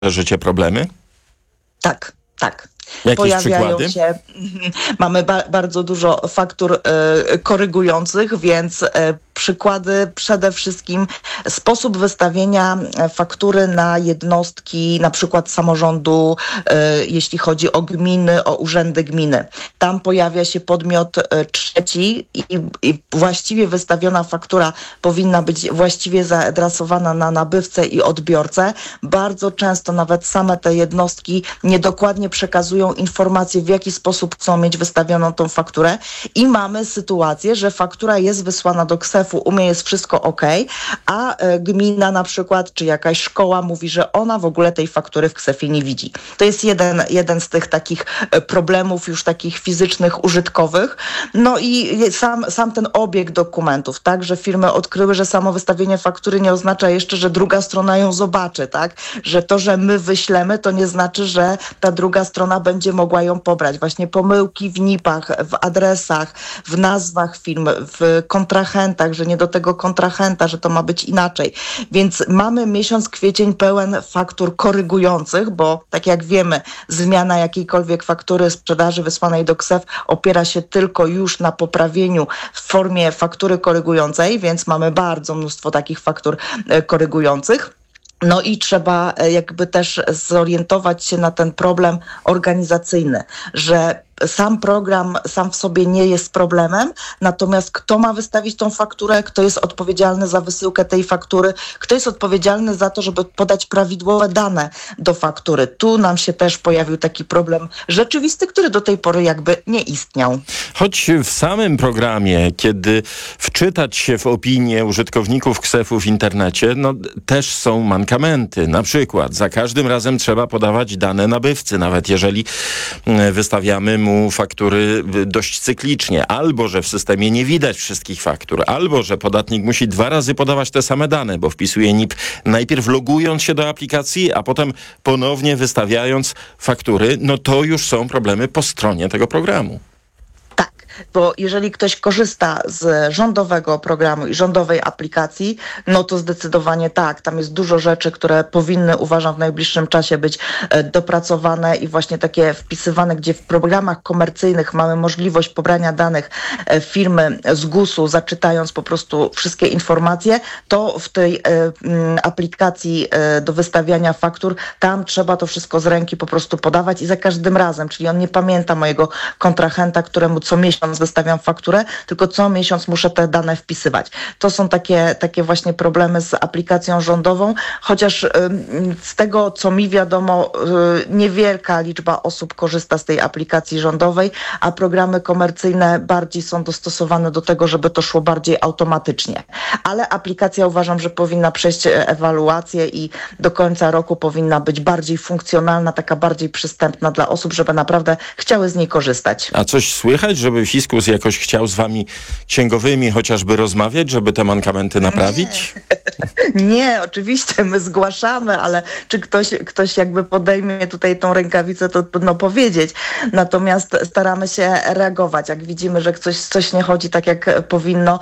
życie problemy? Tak, tak. Jakieś Pojawiają przykłady? się, mamy bardzo dużo faktur korygujących, więc przykłady przede wszystkim sposób wystawienia faktury na jednostki, na przykład samorządu, jeśli chodzi o gminy, o urzędy gminy. Tam pojawia się podmiot trzeci i właściwie wystawiona faktura powinna być właściwie zaadresowana na nabywcę i odbiorcę. Bardzo często nawet same te jednostki niedokładnie przekazują informacje, w jaki sposób chcą mieć wystawioną tą fakturę i mamy sytuację, że faktura jest wysłana do KSeF-u, u mnie jest wszystko ok, a gmina na przykład, czy jakaś szkoła mówi, że ona w ogóle tej faktury w KSeF-ie nie widzi. To jest jeden z tych takich problemów już takich fizycznych, użytkowych. No i sam ten obieg dokumentów, tak, że firmy odkryły, że samo wystawienie faktury nie oznacza jeszcze, że druga strona ją zobaczy, tak, że to, że my wyślemy, to nie znaczy, że ta druga strona będzie mogła ją pobrać. Właśnie pomyłki w NIP-ach, w adresach, w nazwach firm, w kontrahentach, że nie do tego kontrahenta, że to ma być inaczej. Więc mamy miesiąc kwiecień pełen faktur korygujących, bo tak jak wiemy, zmiana jakiejkolwiek faktury sprzedaży wysłanej do KSeF opiera się tylko już na poprawieniu w formie faktury korygującej, więc mamy bardzo mnóstwo takich faktur korygujących. No i trzeba jakby też zorientować się na ten problem organizacyjny, że sam program sam w sobie nie jest problemem, natomiast kto ma wystawić tą fakturę, kto jest odpowiedzialny za wysyłkę tej faktury, kto jest odpowiedzialny za to, żeby podać prawidłowe dane do faktury. Tu nam się też pojawił taki problem rzeczywisty, który do tej pory jakby nie istniał. Choć w samym programie, kiedy wczytać się w opinie użytkowników KSeF-u w internecie, no też są mankamenty. Na przykład za każdym razem trzeba podawać dane nabywcy, nawet jeżeli wystawiamy mu faktury dość cyklicznie, albo że w systemie nie widać wszystkich faktur, albo że podatnik musi 2 razy podawać te same dane, bo wpisuje NIP najpierw logując się do aplikacji, a potem ponownie wystawiając faktury, no to już są problemy po stronie tego programu. Bo jeżeli ktoś korzysta z rządowego programu i rządowej aplikacji, no to zdecydowanie tak. Tam jest dużo rzeczy, które powinny, uważam, w najbliższym czasie być dopracowane i właśnie takie wpisywane, gdzie w programach komercyjnych mamy możliwość pobrania danych firmy z GUS-u, zaczytając po prostu wszystkie informacje, to w tej aplikacji do wystawiania faktur, tam trzeba to wszystko z ręki po prostu podawać i za każdym razem, czyli on nie pamięta mojego kontrahenta, któremu co miesiąc wystawiam fakturę, tylko co miesiąc muszę te dane wpisywać. To są takie właśnie problemy z aplikacją rządową, chociaż z tego, co mi wiadomo, niewielka liczba osób korzysta z tej aplikacji rządowej, a programy komercyjne bardziej są dostosowane do tego, żeby to szło bardziej automatycznie. Ale aplikacja uważam, że powinna przejść ewaluację i do końca roku powinna być bardziej funkcjonalna, taka bardziej przystępna dla osób, żeby naprawdę chciały z niej korzystać. A coś słychać, żeby Fiskus jakoś chciał z wami księgowymi chociażby rozmawiać, żeby te mankamenty naprawić? Nie, oczywiście my zgłaszamy, ale czy ktoś jakby podejmie tutaj tą rękawicę, to trudno powiedzieć. Natomiast staramy się reagować. Jak widzimy, że coś nie chodzi tak, jak powinno,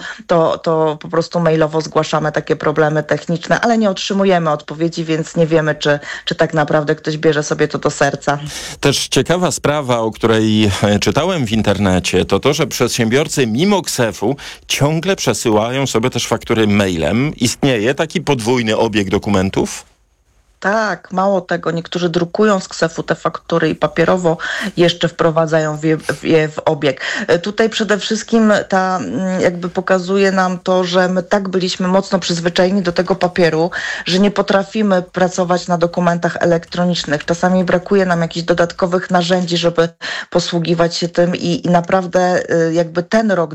to po prostu mailowo zgłaszamy takie problemy techniczne, ale nie otrzymujemy odpowiedzi, więc nie wiemy, czy tak naprawdę ktoś bierze sobie to do serca. Też ciekawa sprawa, o której czytałem w internecie, to, że przedsiębiorcy mimo KSeF-u ciągle przesyłają sobie też faktury mailem. Istnieje taki podwójny obieg dokumentów? Tak, mało tego, niektórzy drukują z KSeF-u te faktury i papierowo jeszcze wprowadzają je w obieg. Tutaj przede wszystkim jakby pokazuje nam to, że my tak byliśmy mocno przyzwyczajeni do tego papieru, że nie potrafimy pracować na dokumentach elektronicznych. Czasami brakuje nam jakichś dodatkowych narzędzi, żeby posługiwać się tym i naprawdę jakby ten rok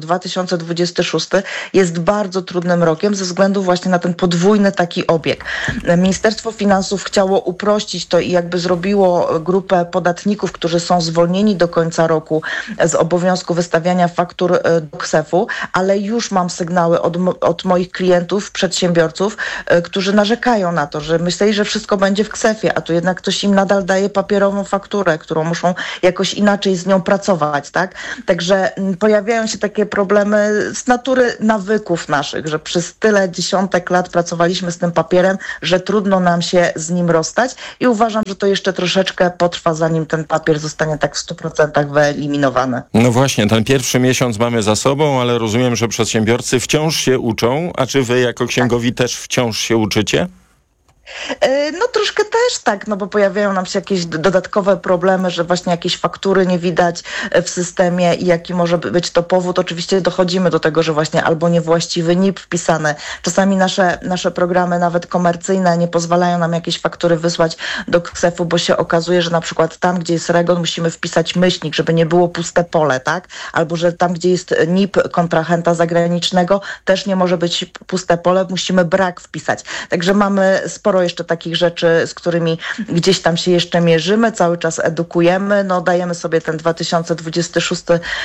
2026 jest bardzo trudnym rokiem ze względu właśnie na ten podwójny taki obieg. Ministerstwo Finansów chciało uprościć to i jakby zrobiło grupę podatników, którzy są zwolnieni do końca roku z obowiązku wystawiania faktur do KSeF-u, ale już mam sygnały od moich klientów, przedsiębiorców, którzy narzekają na to, że myśleli, że wszystko będzie w KSeF-ie, a tu jednak ktoś im nadal daje papierową fakturę, którą muszą jakoś inaczej z nią pracować, tak? Także pojawiają się takie problemy z natury nawyków naszych, że przez tyle dziesiątek lat pracowaliśmy z tym papierem, że trudno nam się z nim rozstać i uważam, że to jeszcze troszeczkę potrwa, zanim ten papier zostanie tak w 100% wyeliminowany. No właśnie, ten pierwszy miesiąc mamy za sobą, ale rozumiem, że przedsiębiorcy wciąż się uczą, a czy wy jako księgowi też wciąż się uczycie? No troszkę też tak, no bo pojawiają nam się jakieś dodatkowe problemy, że właśnie jakieś faktury nie widać w systemie i jaki może być to powód. Oczywiście dochodzimy do tego, że właśnie albo niewłaściwy NIP wpisany. Czasami nasze programy, nawet komercyjne, nie pozwalają nam jakieś faktury wysłać do KSEF-u, bo się okazuje, że na przykład tam, gdzie jest REGON, musimy wpisać myślnik, żeby nie było puste pole, tak? Albo że tam, gdzie jest NIP kontrahenta zagranicznego, też nie może być puste pole, musimy brak wpisać. Także mamy sporo jeszcze takich rzeczy, z którymi gdzieś tam się jeszcze mierzymy, cały czas edukujemy, no dajemy sobie ten 2026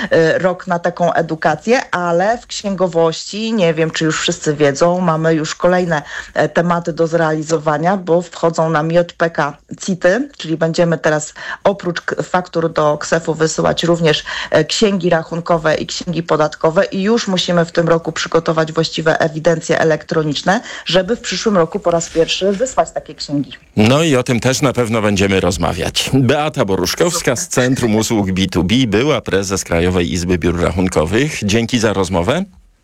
rok na taką edukację, ale w księgowości, nie wiem, czy już wszyscy wiedzą, mamy już kolejne tematy do zrealizowania, bo wchodzą nam JPK CIT-y, czyli będziemy teraz oprócz faktur do KSEF-u wysyłać również księgi rachunkowe i księgi podatkowe i już musimy w tym roku przygotować właściwe ewidencje elektroniczne, żeby w przyszłym roku po raz pierwszy wysłać takie księgi. No i o tym też na pewno będziemy rozmawiać. Beata Boruszkowska z Centrum Usług B2B, była prezes Krajowej Izby Biur Rachunkowych. Dzięki za rozmowę.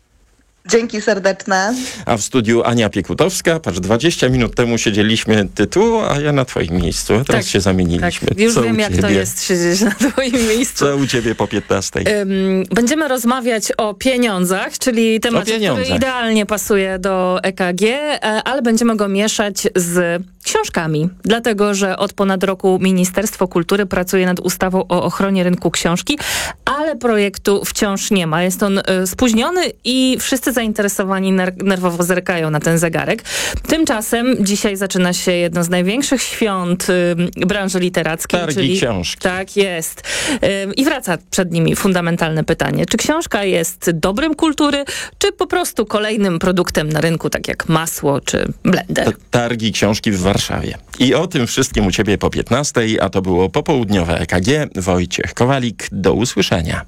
Dzięki serdeczne. A w studiu Ania Piekutowska. Patrz, 20 minut temu siedzieliśmy tu, a ja na twoim miejscu. Teraz się zamieniliśmy. Tak. Już wiem, jak to jest siedzieć na twoim miejscu. Co u ciebie po 15? Będziemy rozmawiać o pieniądzach, czyli temat, który idealnie pasuje do EKG, ale będziemy go mieszać z książkami. Dlatego, że od ponad roku Ministerstwo Kultury pracuje nad ustawą o ochronie rynku książki, ale projektu wciąż nie ma. Jest on spóźniony i wszyscy zainteresowani nerwowo zerkają na ten zegarek. Tymczasem dzisiaj zaczyna się jedno z największych świąt branży literackiej. Targi czyli książki. Tak jest. I wraca przed nimi fundamentalne pytanie. Czy książka jest dobrem kultury, czy po prostu kolejnym produktem na rynku, tak jak masło czy blender? Targi książki w Warszawie. I o tym wszystkim u ciebie po 15, a to było popołudniowe EKG. Wojciech Kowalik, do usłyszenia.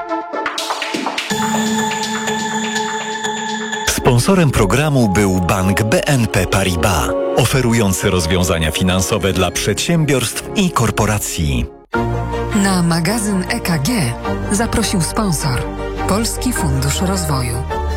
Sponsorem programu był bank BNP Paribas, oferujący rozwiązania finansowe dla przedsiębiorstw i korporacji. Na magazyn EKG zaprosił sponsor Polski Fundusz Rozwoju.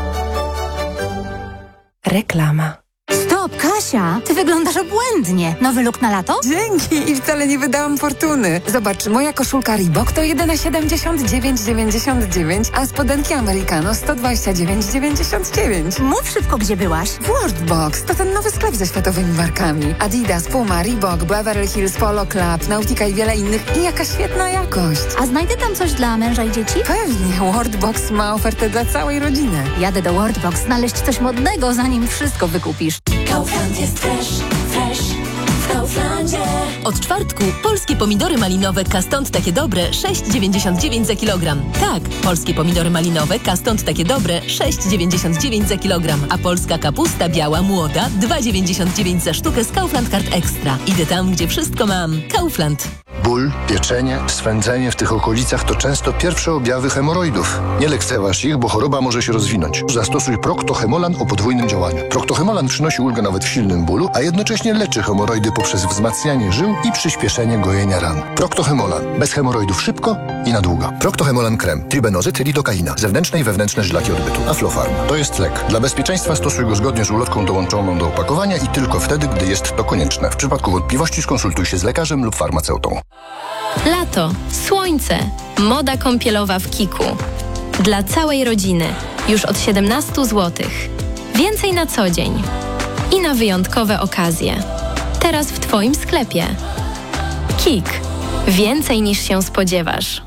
Reklama. Stop, Kasia! Ty wyglądasz obłędnie. Nowy look na lato? Dzięki i wcale nie wydałam fortuny. Zobacz, moja koszulka Reebok to jedyne 79,99, a spodenki Americano 129,99. Mów szybko, gdzie byłaś. Worldbox to ten nowy sklep ze światowymi markami. Adidas, Puma, Reebok, Beverly Hills, Polo Club, Nautica i wiele innych. I jaka świetna jakość. A znajdę tam coś dla męża i dzieci? Pewnie, Worldbox ma ofertę dla całej rodziny. Jadę do Worldbox znaleźć coś modnego, zanim wszystko wykupisz. Kaufland jest fresh w Kauflandzie. Od czwartku polskie pomidory malinowe Kastąd takie dobre 6,99 za kilogram. Tak, polskie pomidory malinowe Kastąd takie dobre 6,99 za kilogram. A polska kapusta biała młoda 2,99 za sztukę z Kaufland Card Extra. Idę tam, gdzie wszystko mam. Kaufland. Ból, pieczenie, swędzenie w tych okolicach to często pierwsze objawy hemoroidów. Nie lekceważ ich, bo choroba może się rozwinąć. Zastosuj Procto-Hemolan o podwójnym działaniu. Procto-Hemolan przynosi ulgę nawet w silnym bólu, a jednocześnie leczy hemoroidy poprzez wzmacnianie żył i przyspieszenie gojenia ran. Procto-Hemolan. Bez hemoroidów szybko i na długo. Procto-Hemolan krem. Tribenozyt, lidokaina. Zewnętrzne i wewnętrzne żylaki odbytu. Aflofarm. To jest lek. Dla bezpieczeństwa stosuj go zgodnie z ulotką dołączoną do opakowania i tylko wtedy, gdy jest to konieczne. W przypadku wątpliwości skonsultuj się z lekarzem lub farmaceutą. Lato, słońce, moda kąpielowa w Kiku. Dla całej rodziny, już od 17 zł. Więcej na co dzień i na wyjątkowe okazje. Teraz w Twoim sklepie. Kik. Więcej niż się spodziewasz.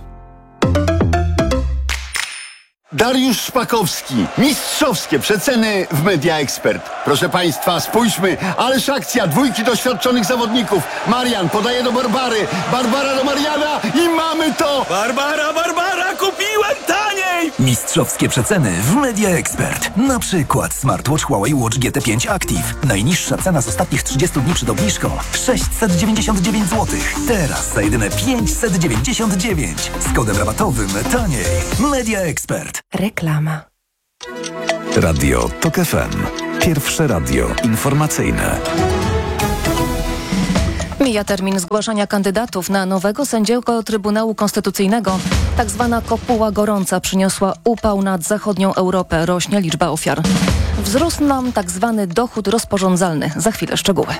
Dariusz Szpakowski. Mistrzowskie przeceny w Media Expert. Proszę Państwa, spójrzmy, ależ akcja, dwójki doświadczonych zawodników. Marian podaje do Barbary, Barbara do Mariana i mamy to! Barbara, kupiłem taniej! Mistrzowskie przeceny w Media Expert. Na przykład smartwatch Huawei Watch GT5 Active. Najniższa cena z ostatnich 30 dni przed obniżką 699 zł. Teraz za jedyne 599. Z kodem rabatowym taniej. Media Expert. Reklama. Radio TOK FM. Pierwsze radio informacyjne. Mija termin zgłaszania kandydatów na nowego sędziego Trybunału Konstytucyjnego. Tak zwana kopuła gorąca przyniosła upał nad zachodnią Europę. Rośnie liczba ofiar. Wzrósł nam tak zwany dochód rozporządzalny. Za chwilę szczegóły.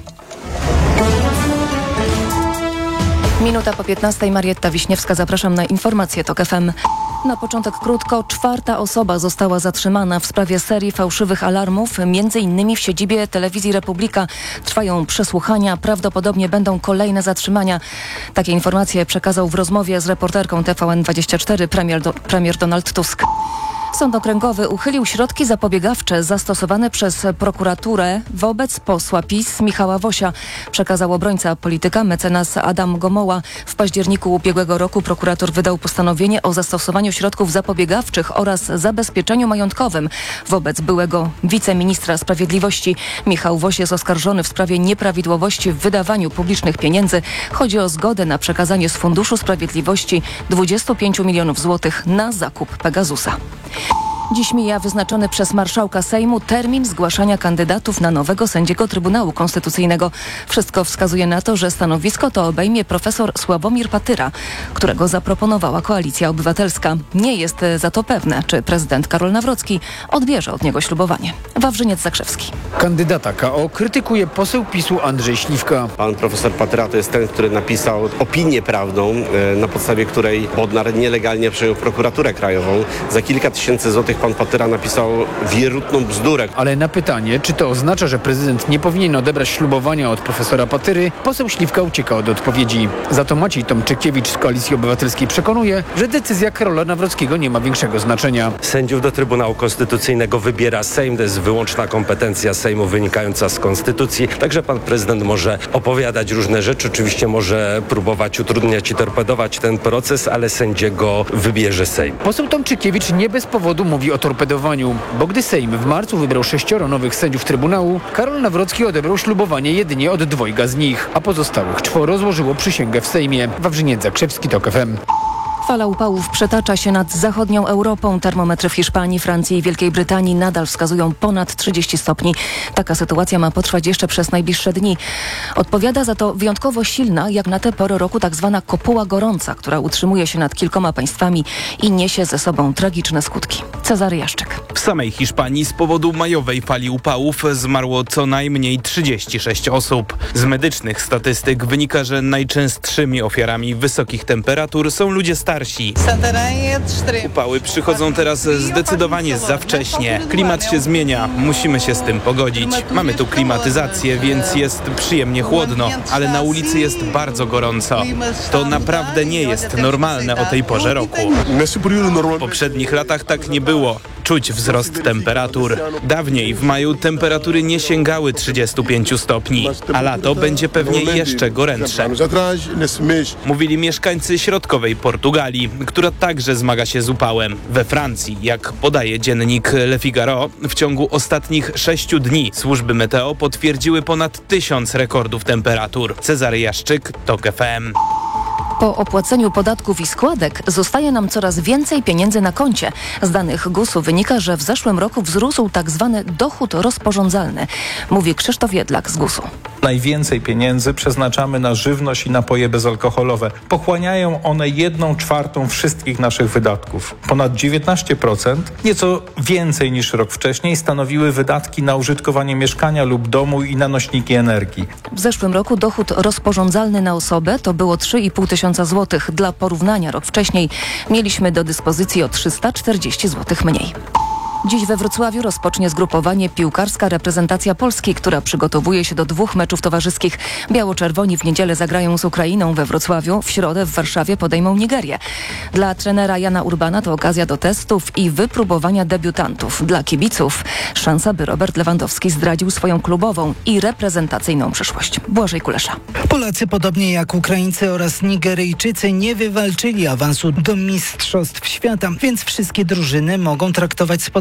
Minuta po 15. Marietta Wiśniewska. Zapraszam na informacje TOK FM. Na początek krótko. 4. osoba została zatrzymana w sprawie serii fałszywych alarmów, m.in. w siedzibie Telewizji Republika. Trwają przesłuchania, prawdopodobnie będą kolejne zatrzymania. Takie informacje przekazał w rozmowie z reporterką TVN24 premier Donald Tusk. Sąd okręgowy uchylił środki zapobiegawcze zastosowane przez prokuraturę wobec posła PiS Michała Wosia. Przekazał obrońca polityka mecenas Adam Gomoła. W październiku ubiegłego roku prokurator wydał postanowienie o zastosowaniu środków zapobiegawczych oraz zabezpieczeniu majątkowym wobec byłego wiceministra sprawiedliwości. Michał Woś jest oskarżony w sprawie nieprawidłowości w wydawaniu publicznych pieniędzy. Chodzi o zgodę na przekazanie z Funduszu Sprawiedliwości 25 milionów złotych na zakup Pegasusa. Dziś mija wyznaczony przez marszałka Sejmu termin zgłaszania kandydatów na nowego sędziego Trybunału Konstytucyjnego. Wszystko wskazuje na to, że stanowisko to obejmie profesor Sławomir Patyra, którego zaproponowała Koalicja Obywatelska. Nie jest za to pewne, czy prezydent Karol Nawrocki odbierze od niego ślubowanie. Wawrzyniec Zakrzewski. Kandydata KO krytykuje poseł PiS-u Andrzej Śliwka. Pan profesor Patyra to jest ten, który napisał opinię prawną, na podstawie której Bodnar nielegalnie przejął prokuraturę krajową. Za kilka tysięcy złotych pan Patyra napisał wierutną bzdurę. Ale na pytanie, czy to oznacza, że prezydent nie powinien odebrać ślubowania od profesora Patyry, poseł Śliwka ucieka od odpowiedzi. Za to Maciej Tomczykiewicz z Koalicji Obywatelskiej przekonuje, że decyzja Karola Nawrockiego nie ma większego znaczenia. Sędziów do Trybunału Konstytucyjnego wybiera Sejm, to jest wyłączna kompetencja Sejmu wynikająca z Konstytucji. Także pan prezydent może opowiadać różne rzeczy, oczywiście może próbować utrudniać i torpedować ten proces, ale sędziego wybierze Sejm. Poseł Tomczykiewicz nie bez powodu mówi o torpedowaniu, bo gdy Sejm w marcu wybrał 6 nowych sędziów Trybunału, Karol Nawrocki odebrał ślubowanie jedynie od 2 z nich, a pozostałych 4 złożyło przysięgę w Sejmie. Wawrzyniec Zakrzewski, TOK FM. Fala upałów przetacza się nad zachodnią Europą. Termometry w Hiszpanii, Francji i Wielkiej Brytanii nadal wskazują ponad 30 stopni. Taka sytuacja ma potrwać jeszcze przez najbliższe dni. Odpowiada za to wyjątkowo silna, jak na tę porę roku, tak zwana kopuła gorąca, która utrzymuje się nad kilkoma państwami i niesie ze sobą tragiczne skutki. Cezary Jaszczyk. W samej Hiszpanii z powodu majowej fali upałów zmarło co najmniej 36 osób. Z medycznych statystyk wynika, że najczęstszymi ofiarami wysokich temperatur są ludzie starsi. Upały przychodzą teraz zdecydowanie za wcześnie. Klimat się zmienia, musimy się z tym pogodzić. Mamy tu klimatyzację, więc jest przyjemnie chłodno, ale na ulicy jest bardzo gorąco. To naprawdę nie jest normalne o tej porze roku. W poprzednich latach tak nie było. Czuć wzrost temperatur. Dawniej w maju temperatury nie sięgały 35 stopni, a lato będzie pewnie jeszcze gorętsze. Mówili mieszkańcy środkowej Portugalii, która także zmaga się z upałem. We Francji, jak podaje dziennik Le Figaro, w ciągu ostatnich 6 dni służby meteo potwierdziły ponad 1000 rekordów temperatur. Cezary Jaszczyk, TOK FM. Po opłaceniu podatków i składek zostaje nam coraz więcej pieniędzy na koncie. Z danych GUS-u wynika, że w zeszłym roku wzrósł tak zwany dochód rozporządzalny. Mówi Krzysztof Jedlak z GUS-u. Najwięcej pieniędzy przeznaczamy na żywność i napoje bezalkoholowe. Pochłaniają one 1/4 wszystkich naszych wydatków. Ponad 19%, nieco więcej niż rok wcześniej, stanowiły wydatki na użytkowanie mieszkania lub domu i na nośniki energii. W zeszłym roku dochód rozporządzalny na osobę to było 3,5 tysiąca złotych. Dla porównania rok wcześniej mieliśmy do dyspozycji o 340 zł mniej. Dziś we Wrocławiu rozpocznie zgrupowanie piłkarska reprezentacja Polski, która przygotowuje się do 2 meczów towarzyskich. Biało-czerwoni w niedzielę zagrają z Ukrainą we Wrocławiu, w środę w Warszawie podejmą Nigerię. Dla trenera Jana Urbana to okazja do testów i wypróbowania debiutantów. Dla kibiców szansa, by Robert Lewandowski zdradził swoją klubową i reprezentacyjną przyszłość. Błażej Kulesza. Polacy, podobnie jak Ukraińcy oraz Nigeryjczycy, nie wywalczyli awansu do Mistrzostw Świata, więc wszystkie drużyny mogą traktować spotkanie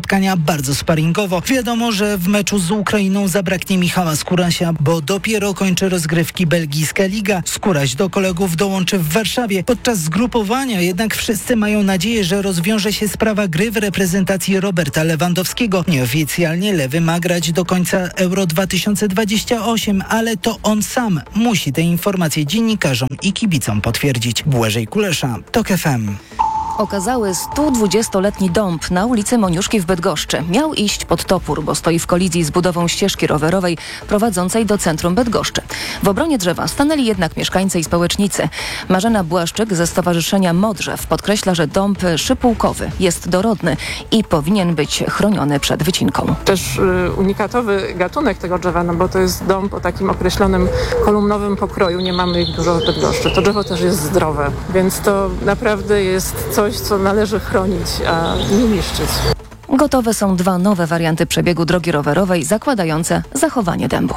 spotkania bardzo sparingowo. Wiadomo, że w meczu z Ukrainą zabraknie Michała Skórasia, bo dopiero kończy rozgrywki belgijska liga. Skóraś do kolegów dołączy w Warszawie. Podczas zgrupowania jednak wszyscy mają nadzieję, że rozwiąże się sprawa gry w reprezentacji Roberta Lewandowskiego. Nieoficjalnie Lewy ma grać do końca Euro 2028, ale to on sam musi te informacje dziennikarzom i kibicom potwierdzić. Błażej Kulesza, TOK FM. Okazały 120-letni dąb na ulicy Moniuszki w Bydgoszczy. Miał iść pod topór, bo stoi w kolizji z budową ścieżki rowerowej prowadzącej do centrum Bydgoszczy. W obronie drzewa stanęli jednak mieszkańcy i społecznicy. Marzena Błaszczyk ze Stowarzyszenia Modrzew podkreśla, że dąb szypułkowy jest dorodny i powinien być chroniony przed wycinką. Też unikatowy gatunek tego drzewa, no bo to jest dąb o takim określonym kolumnowym pokroju. Nie mamy ich dużo w Bydgoszczy. To drzewo też jest zdrowe, więc to naprawdę jest coś, co należy chronić, a nie niszczyć. Gotowe są 2 nowe warianty przebiegu drogi rowerowej zakładające zachowanie dębu.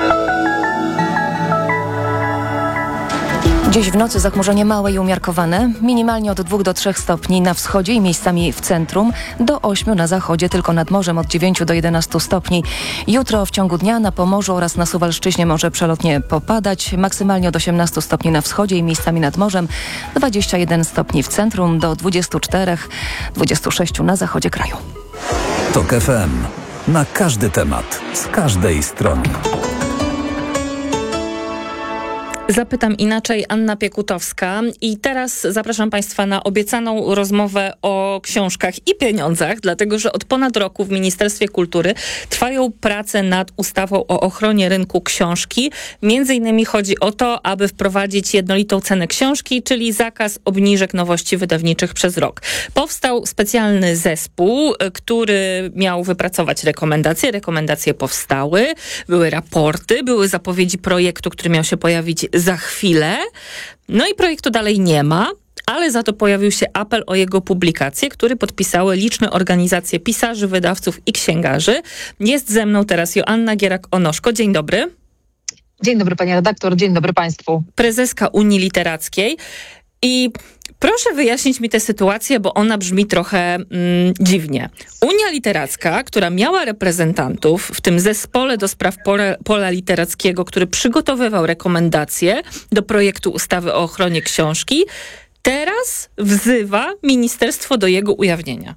Dziś w nocy zachmurzenie małe i umiarkowane, minimalnie od 2 do 3 stopni na wschodzie i miejscami w centrum, do 8 na zachodzie, tylko nad morzem od 9 do 11 stopni. Jutro w ciągu dnia na Pomorzu oraz na Suwalszczyźnie może przelotnie popadać, maksymalnie od 18 stopni na wschodzie i miejscami nad morzem, 21 stopni w centrum, do 24-26 na zachodzie kraju. TOK FM. Na każdy temat, z każdej strony. Zapytam inaczej, Anna Piekutowska. I teraz zapraszam Państwa na obiecaną rozmowę o książkach i pieniądzach, dlatego że od ponad roku w Ministerstwie Kultury trwają prace nad ustawą o ochronie rynku książki. Między innymi chodzi o to, aby wprowadzić jednolitą cenę książki, czyli zakaz obniżek nowości wydawniczych przez rok. Powstał specjalny zespół, który miał wypracować rekomendacje. Rekomendacje powstały, były raporty, były zapowiedzi projektu, który miał się pojawić za chwilę. No i projektu dalej nie ma, ale za to pojawił się apel o jego publikację, który podpisały liczne organizacje pisarzy, wydawców i księgarzy. Jest ze mną teraz Joanna Gierak-Onoszko. Dzień dobry. Dzień dobry pani redaktor, dzień dobry państwu. Prezeska Unii Literackiej. I proszę wyjaśnić mi tę sytuację, bo ona brzmi trochę dziwnie. Unia Literacka, która miała reprezentantów w tym zespole do spraw pola literackiego, który przygotowywał rekomendacje do projektu ustawy o ochronie książki, teraz wzywa ministerstwo do jego ujawnienia.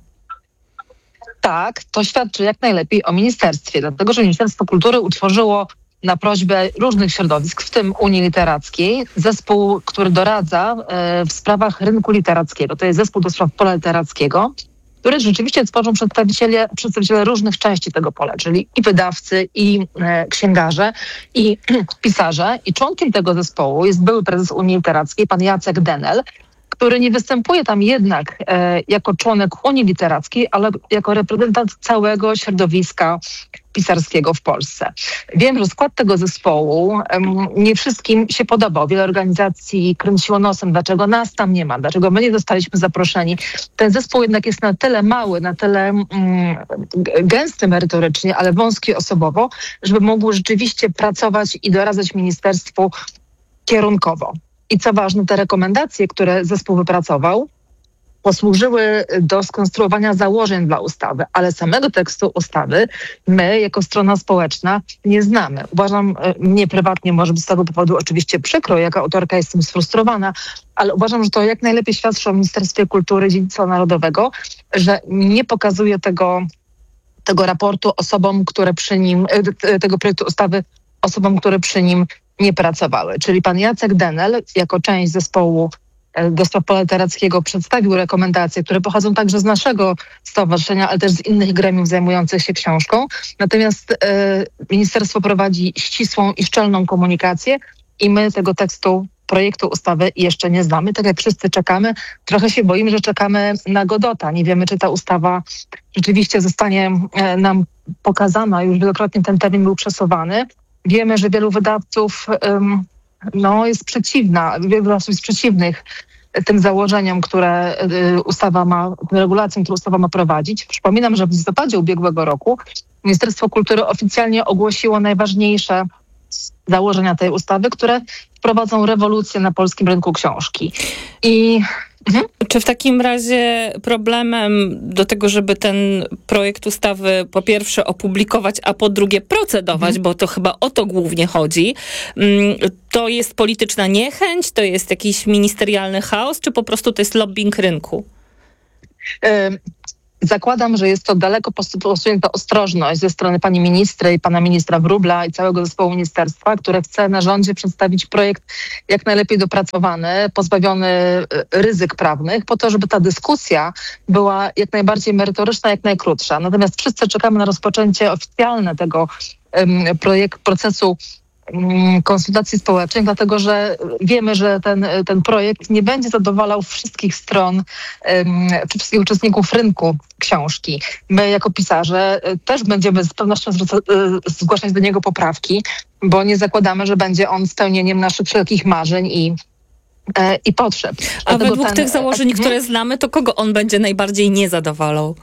Tak, to świadczy jak najlepiej o ministerstwie, dlatego że Ministerstwo Kultury utworzyło na prośbę różnych środowisk, w tym Unii Literackiej, zespół, który doradza w sprawach rynku literackiego. To jest zespół do spraw pola literackiego, który rzeczywiście tworzą przedstawiciele różnych części tego pola, czyli i wydawcy, i księgarze, i pisarze. I członkiem tego zespołu jest były prezes Unii Literackiej, pan Jacek Denel, który nie występuje tam jednak jako członek Unii Literackiej, ale jako reprezentant całego środowiska pisarskiego w Polsce. Wiem, że skład tego zespołu nie wszystkim się podobał. Wiele organizacji kręciło nosem, dlaczego nas tam nie ma, dlaczego my nie zostaliśmy zaproszeni. Ten zespół jednak jest na tyle mały, na tyle gęsty merytorycznie, ale wąski osobowo, żeby mógł rzeczywiście pracować i doradzać ministerstwu kierunkowo. I co ważne, te rekomendacje, które zespół wypracował, posłużyły do skonstruowania założeń dla ustawy, ale samego tekstu ustawy my, jako strona społeczna, nie znamy. Uważam, mnie prywatnie może być z tego powodu oczywiście przykro, jako autorka jestem sfrustrowana, ale uważam, że to jak najlepiej świadczy o Ministerstwie Kultury i Dziedzictwa Narodowego, że nie pokazuje tego raportu osobom, które przy nim, tego projektu ustawy osobom, które przy nim nie pracowały. Czyli pan Jacek Denel, jako część zespołu do spraw pola literackiego, przedstawił rekomendacje, które pochodzą także z naszego stowarzyszenia, ale też z innych gremiów zajmujących się książką. Natomiast ministerstwo prowadzi ścisłą i szczelną komunikację i my tego tekstu projektu ustawy jeszcze nie znamy. Tak jak wszyscy czekamy, trochę się boimy, że czekamy na Godota. Nie wiemy, czy ta ustawa rzeczywiście zostanie nam pokazana. Już wielokrotnie ten termin był przesuwany. Wiemy, że wielu wydawców jest wielu wydawców jest przeciwnych tym założeniom, które ustawa ma, regulacjom, które ustawa ma prowadzić. Przypominam, że w listopadzie ubiegłego roku Ministerstwo Kultury oficjalnie ogłosiło najważniejsze założenia tej ustawy, które wprowadzą rewolucję na polskim rynku książki. Czy w takim razie problemem do tego, żeby ten projekt ustawy po pierwsze opublikować, a po drugie procedować, bo to chyba o to głównie chodzi, to jest polityczna niechęć, to jest jakiś ministerialny chaos, czy po prostu to jest lobbying rynku? Zakładam, że jest to daleko posunięta ostrożność ze strony pani ministry i pana ministra Wróbla i całego zespołu ministerstwa, które chce na rządzie przedstawić projekt jak najlepiej dopracowany, pozbawiony ryzyk prawnych, po to, żeby ta dyskusja była jak najbardziej merytoryczna, jak najkrótsza. Natomiast wszyscy czekamy na rozpoczęcie oficjalne tego procesu konsultacji społecznych, dlatego że wiemy, że ten projekt nie będzie zadowalał wszystkich stron, czy wszystkich uczestników rynku książki. My jako pisarze też będziemy z pewnością zgłaszać do niego poprawki, bo nie zakładamy, że będzie on spełnieniem naszych wszelkich marzeń i potrzeb. A według tych założeń, które znamy, to kogo on będzie najbardziej nie zadowalał?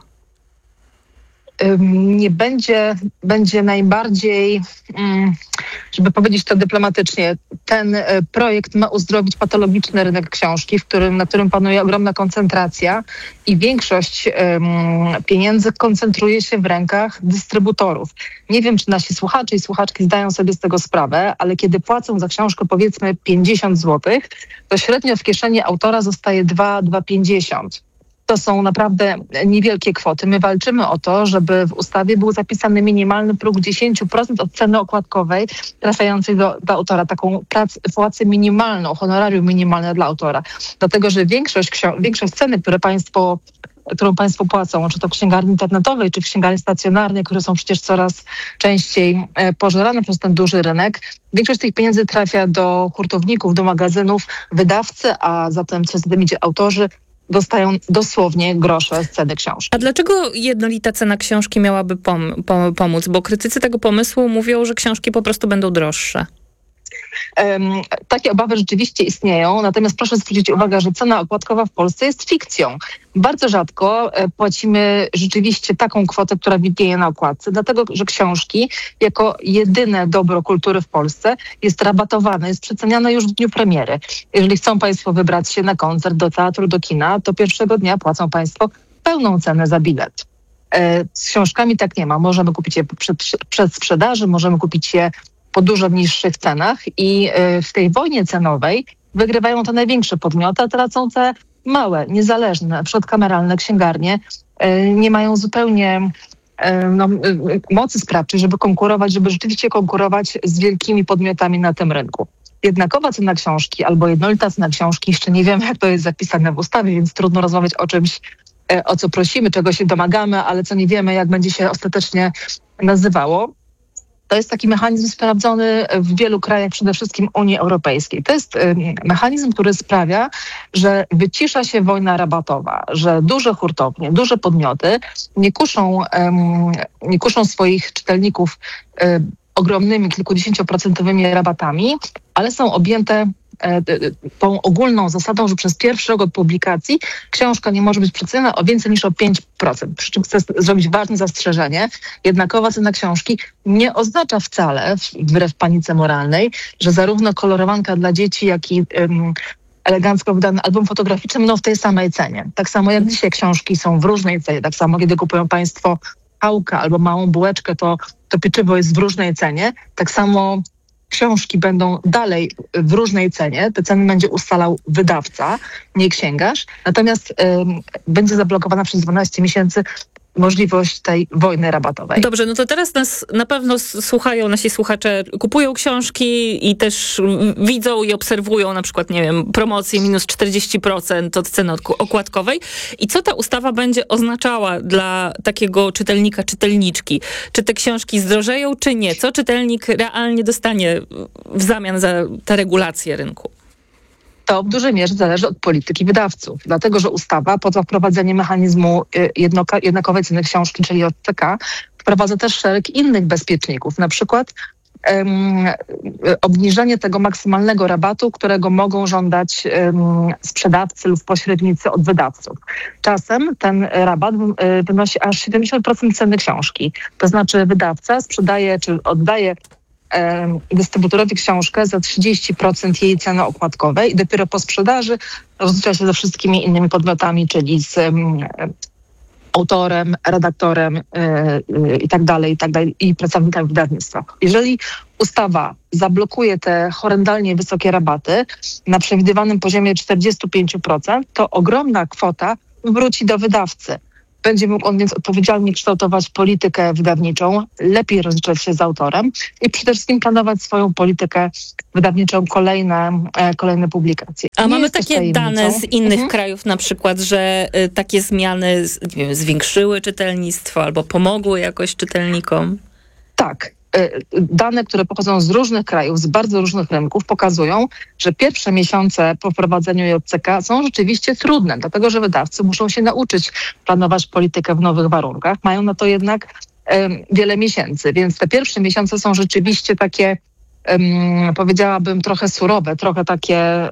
Nie będzie najbardziej, żeby powiedzieć to dyplomatycznie, ten projekt ma uzdrowić patologiczny rynek książki, na którym panuje ogromna koncentracja i większość pieniędzy koncentruje się w rękach dystrybutorów. Nie wiem, czy nasi słuchacze i słuchaczki zdają sobie z tego sprawę, ale kiedy płacą za książkę powiedzmy 50 zł, to średnio w kieszeni autora zostaje 2,50. To są naprawdę niewielkie kwoty. My walczymy o to, żeby w ustawie był zapisany minimalny próg 10% od ceny okładkowej trafiającej do autora, taką płacę minimalną, honorarium minimalne dla autora. Dlatego, że większość ceny, którą państwo płacą, czy to w księgarni internetowej, czy w księgarni stacjonarnej, które są przecież coraz częściej pożerane przez ten duży rynek, większość tych pieniędzy trafia do hurtowników, do magazynów, wydawcy, a zatem co za tym idzie autorzy, dostają dosłownie grosze z ceny książki. A dlaczego jednolita cena książki miałaby pomóc? Bo krytycy tego pomysłu mówią, że książki po prostu będą droższe. Takie obawy rzeczywiście istnieją, natomiast proszę zwrócić uwagę, że cena okładkowa w Polsce jest fikcją. Bardzo rzadko płacimy rzeczywiście taką kwotę, która widnieje na okładce, dlatego że książki jako jedyne dobro kultury w Polsce jest rabatowane, jest przeceniane już w dniu premiery. Jeżeli chcą państwo wybrać się na koncert, do teatru, do kina, to pierwszego dnia płacą państwo pełną cenę za bilet. Z książkami tak nie ma. Możemy kupić je przed sprzedaży, możemy kupić je po dużo niższych cenach i w tej wojnie cenowej wygrywają te największe podmioty, a tracą te małe, niezależne, na przykład kameralne księgarnie, nie mają zupełnie mocy sprawczej, żeby rzeczywiście konkurować z wielkimi podmiotami na tym rynku. Jednakowa cena książki albo jednolita cena książki, jeszcze nie wiemy, jak to jest zapisane w ustawie, więc trudno rozmawiać o czymś, o co prosimy, czego się domagamy, ale co nie wiemy, jak będzie się ostatecznie nazywało. To jest taki mechanizm sprawdzony w wielu krajach, przede wszystkim Unii Europejskiej. To jest mechanizm, który sprawia, że wycisza się wojna rabatowa, że duże hurtownie, duże podmioty nie kuszą swoich czytelników ogromnymi, kilkudziesięcioprocentowymi rabatami, ale są objęte tą ogólną zasadą, że przez pierwszy rok od publikacji książka nie może być przeceniona o więcej niż o 5%. Przy czym chcę zrobić ważne zastrzeżenie. Jednakowa cena książki nie oznacza wcale, wbrew panice moralnej, że zarówno kolorowanka dla dzieci, jak i elegancko wydany album fotograficzny będą w tej samej cenie. Tak samo jak dzisiaj książki są w różnej cenie. Tak samo kiedy kupują państwo chałkę albo małą bułeczkę, to pieczywo jest w różnej cenie. Tak samo książki będą dalej w różnej cenie. Te ceny będzie ustalał wydawca, nie księgarz. Natomiast będzie zablokowana przez 12 miesięcy możliwość tej wojny rabatowej. Dobrze, no to teraz nas na pewno słuchają, nasi słuchacze kupują książki i też widzą i obserwują na przykład, nie wiem, promocję minus 40% od ceny okładkowej. I co ta ustawa będzie oznaczała dla takiego czytelnika, czytelniczki? Czy te książki zdrożeją, czy nie? Co czytelnik realnie dostanie w zamian za te regulacje rynku? To w dużej mierze zależy od polityki wydawców, dlatego że ustawa poza wprowadzeniem mechanizmu jednakowej ceny książki, czyli JCK, wprowadza też szereg innych bezpieczników, na przykład obniżenie tego maksymalnego rabatu, którego mogą żądać sprzedawcy lub pośrednicy od wydawców. Czasem ten rabat wynosi aż 70% ceny książki. To znaczy wydawca sprzedaje czy oddaje dystrybutorowi książkę za 30% jej ceny okładkowej i dopiero po sprzedaży rozlicza się ze wszystkimi innymi podmiotami, czyli z autorem, redaktorem i tak dalej, i pracownikami wydawnictwa. Jeżeli ustawa zablokuje te horrendalnie wysokie rabaty na przewidywanym poziomie 45%, to ogromna kwota wróci do wydawcy. Będzie mógł on więc odpowiedzialnie kształtować politykę wydawniczą, lepiej rozliczać się z autorem i przede wszystkim planować swoją politykę wydawniczą, kolejne publikacje. A mamy takie dane z innych krajów na przykład, że takie zmiany zwiększyły czytelnictwo albo pomogły jakoś czytelnikom? Tak. Dane, które pochodzą z różnych krajów, z bardzo różnych rynków, pokazują, że pierwsze miesiące po wprowadzeniu JCK są rzeczywiście trudne, dlatego że wydawcy muszą się nauczyć planować politykę w nowych warunkach. Mają na to jednak wiele miesięcy, więc te pierwsze miesiące są rzeczywiście takie, powiedziałabym, trochę surowe, trochę takie...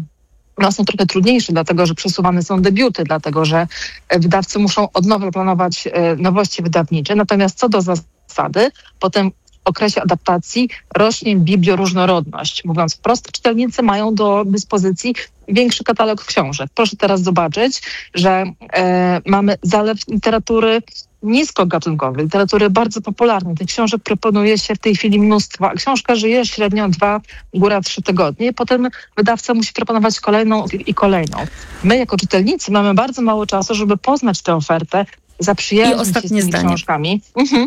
są trochę trudniejsze, dlatego że przesuwane są debiuty, dlatego że wydawcy muszą od nowa planować nowości wydawnicze. Natomiast co do zasady, potem w okresie adaptacji rośnie biblioróżnorodność. Mówiąc wprost, czytelnicy mają do dyspozycji większy katalog książek. Proszę teraz zobaczyć, że mamy zalew literatury niskogatunkowej, literatury bardzo popularnej. Tych książek proponuje się w tej chwili mnóstwo. Książka żyje średnio 2, góra 3 tygodnie. Potem wydawca musi proponować kolejną i kolejną. My jako czytelnicy mamy bardzo mało czasu, żeby poznać tę ofertę, zaprzyjaźnić się z tymi książkami.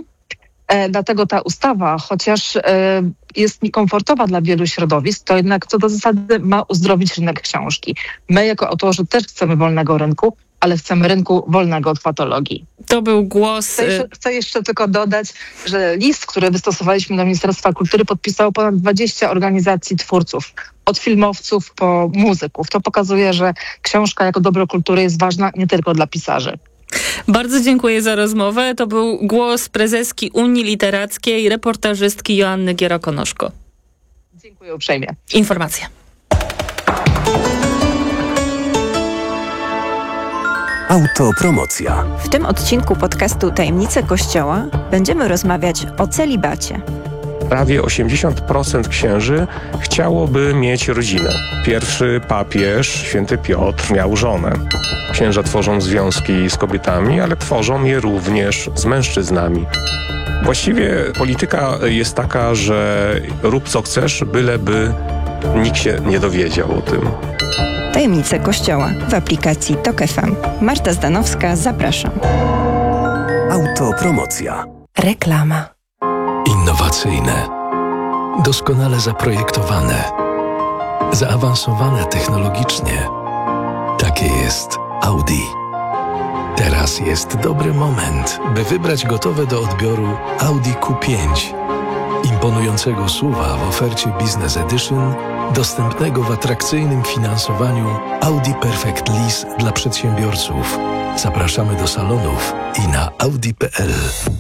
Dlatego ta ustawa, chociaż jest niekomfortowa dla wielu środowisk, to jednak co do zasady ma uzdrowić rynek książki. My jako autorzy też chcemy wolnego rynku, ale chcemy rynku wolnego od patologii. To był głos... Chcę jeszcze tylko dodać, że list, który wystosowaliśmy do Ministerstwa Kultury, podpisało ponad 20 organizacji twórców, od filmowców po muzyków. To pokazuje, że książka jako dobro kultury jest ważna nie tylko dla pisarzy. Bardzo dziękuję za rozmowę. To był głos prezeski Unii Literackiej, reportażystki Joanny Giera-Konoszko. Dziękuję uprzejmie. Informacje. Autopromocja. W tym odcinku podcastu Tajemnice Kościoła będziemy rozmawiać o celibacie. Prawie 80% księży chciałoby mieć rodzinę. Pierwszy papież, święty Piotr, miał żonę. Księża tworzą związki z kobietami, ale tworzą je również z mężczyznami. Właściwie polityka jest taka, że rób co chcesz, byleby nikt się nie dowiedział o tym. Tajemnice Kościoła w aplikacji TOK FM. Marta Zdanowska, zapraszam. Autopromocja. Reklama. Innowacyjne, doskonale zaprojektowane, zaawansowane technologicznie. Takie jest Audi. Teraz jest dobry moment, by wybrać gotowe do odbioru Audi Q5. Imponującego SUV-a w ofercie Business Edition, dostępnego w atrakcyjnym finansowaniu Audi Perfect Lease dla przedsiębiorców. Zapraszamy do salonów i na audi.pl.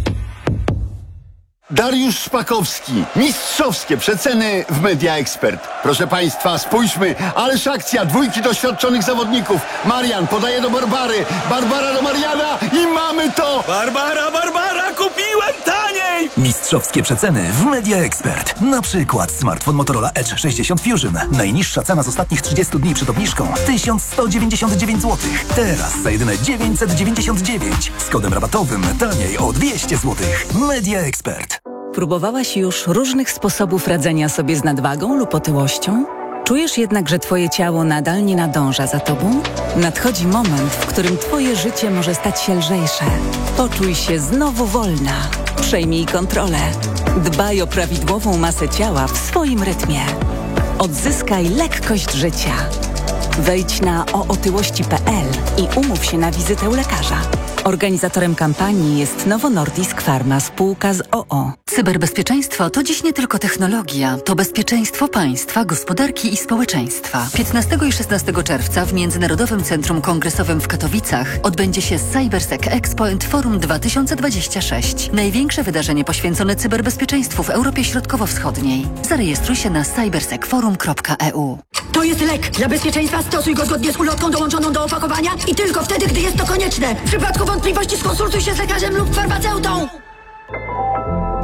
Dariusz Szpakowski. Mistrzowskie przeceny w Media Expert. Proszę Państwa, spójrzmy. Ależ akcja. 2 doświadczonych zawodników. Marian podaje do Barbary. Barbara do Mariana i mamy to! Barbara, kupiłem taniej! Mistrzowskie przeceny w Media Expert. Na przykład smartfon Motorola Edge 60 Fusion. Najniższa cena z ostatnich 30 dni przed obniżką 1199 zł. Teraz za jedyne 999. Z kodem rabatowym taniej o 200 zł. Media Expert. Próbowałaś już różnych sposobów radzenia sobie z nadwagą lub otyłością? Czujesz jednak, że twoje ciało nadal nie nadąża za tobą? Nadchodzi moment, w którym twoje życie może stać się lżejsze. Poczuj się znowu wolna. Przejmij kontrolę. Dbaj o prawidłową masę ciała w swoim rytmie. Odzyskaj lekkość życia. Wejdź na ootyłości.pl i umów się na wizytę u lekarza. Organizatorem kampanii jest Novo Nordisk Pharma, spółka z OO. Cyberbezpieczeństwo to dziś nie tylko technologia, to bezpieczeństwo państwa, gospodarki i społeczeństwa. 15 i 16 czerwca w Międzynarodowym Centrum Kongresowym w Katowicach odbędzie się CyberSec Expo & Forum 2026. Największe wydarzenie poświęcone cyberbezpieczeństwu w Europie Środkowo-Wschodniej. Zarejestruj się na cybersecforum.eu. To jest lek. Dla bezpieczeństwa stosuj go zgodnie z ulotką dołączoną do opakowania i tylko wtedy, gdy jest to konieczne. W przypadku wątpliwości skonsultuj się z lekarzem lub farmaceutą.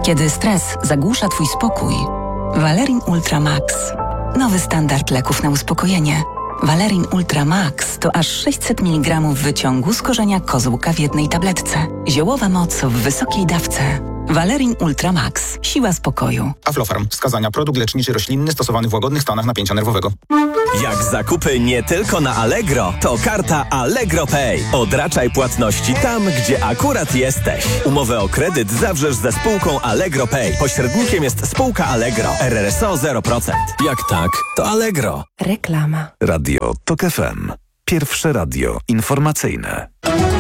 Kiedy stres zagłusza Twój spokój, Valerin Ultra Max. Nowy standard leków na uspokojenie. Valerin Ultra Max to aż 600 mg wyciągu z korzenia kozłka w jednej tabletce. Ziołowa moc w wysokiej dawce. Valerin Ultra Max. Siła spokoju. Aflofarm. Wskazania. Produkt leczniczy roślinny stosowany w łagodnych stanach napięcia nerwowego. Jak zakupy nie tylko na Allegro, to karta Allegro Pay. Odraczaj płatności tam, gdzie akurat jesteś. Umowę o kredyt zawrzesz ze spółką Allegro Pay. Pośrednikiem jest spółka Allegro. RRSO 0%. Jak tak, to Allegro. Reklama. Radio TOK FM. Pierwsze radio informacyjne.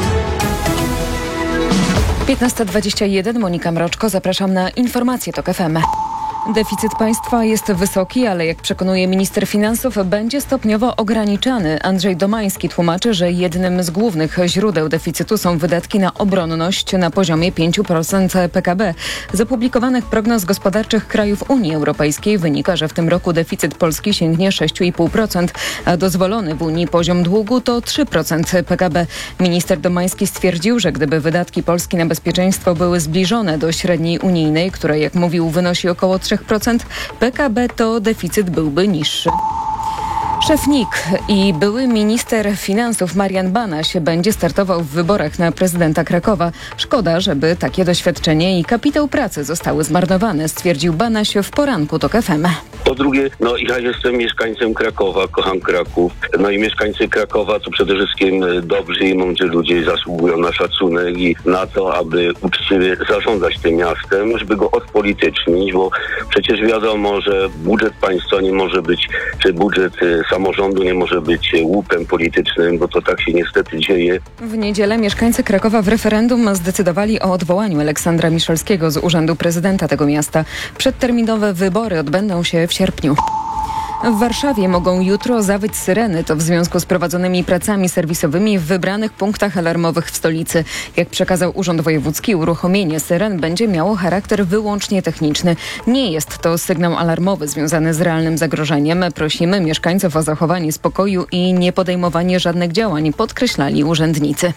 15:21, Monika Mroczko, zapraszam na informacje TOK FM. Deficyt państwa jest wysoki, ale jak przekonuje minister finansów, będzie stopniowo ograniczany. Andrzej Domański tłumaczy, że jednym z głównych źródeł deficytu są wydatki na obronność na poziomie 5% PKB. Z opublikowanych prognoz gospodarczych krajów Unii Europejskiej wynika, że w tym roku deficyt Polski sięgnie 6,5%, a dozwolony w Unii poziom długu to 3% PKB. Minister Domański stwierdził, że gdyby wydatki Polski na bezpieczeństwo były zbliżone do średniej unijnej, która jak mówił wynosi około 3%, PKB, to deficyt byłby niższy. Szef NIK i były minister finansów Marian Banaś będzie startował w wyborach na prezydenta Krakowa. Szkoda, żeby takie doświadczenie i kapitał pracy zostały zmarnowane, stwierdził Banaś w poranku TOK FM. Po drugie, ja jestem mieszkańcem Krakowa, kocham Kraków. I mieszkańcy Krakowa to przede wszystkim dobrzy i mądrzy ludzie zasługują na szacunek i na to, aby uczciwie zarządzać tym miastem, żeby go odpolitycznić, bo przecież wiadomo, że budżet państwa nie może być, czy budżet samorządu nie może być łupem politycznym, bo to tak się niestety dzieje. W niedzielę mieszkańcy Krakowa w referendum zdecydowali o odwołaniu Aleksandra Miszalskiego z urzędu prezydenta tego miasta. Przedterminowe wybory odbędą się w sierpniu. W Warszawie mogą jutro zawyć syreny. To w związku z prowadzonymi pracami serwisowymi w wybranych punktach alarmowych w stolicy. Jak przekazał Urząd Wojewódzki, uruchomienie syren będzie miało charakter wyłącznie techniczny. Nie jest to sygnał alarmowy związany z realnym zagrożeniem. Prosimy mieszkańców o zachowanie spokoju i nie podejmowanie żadnych działań, podkreślali urzędnicy.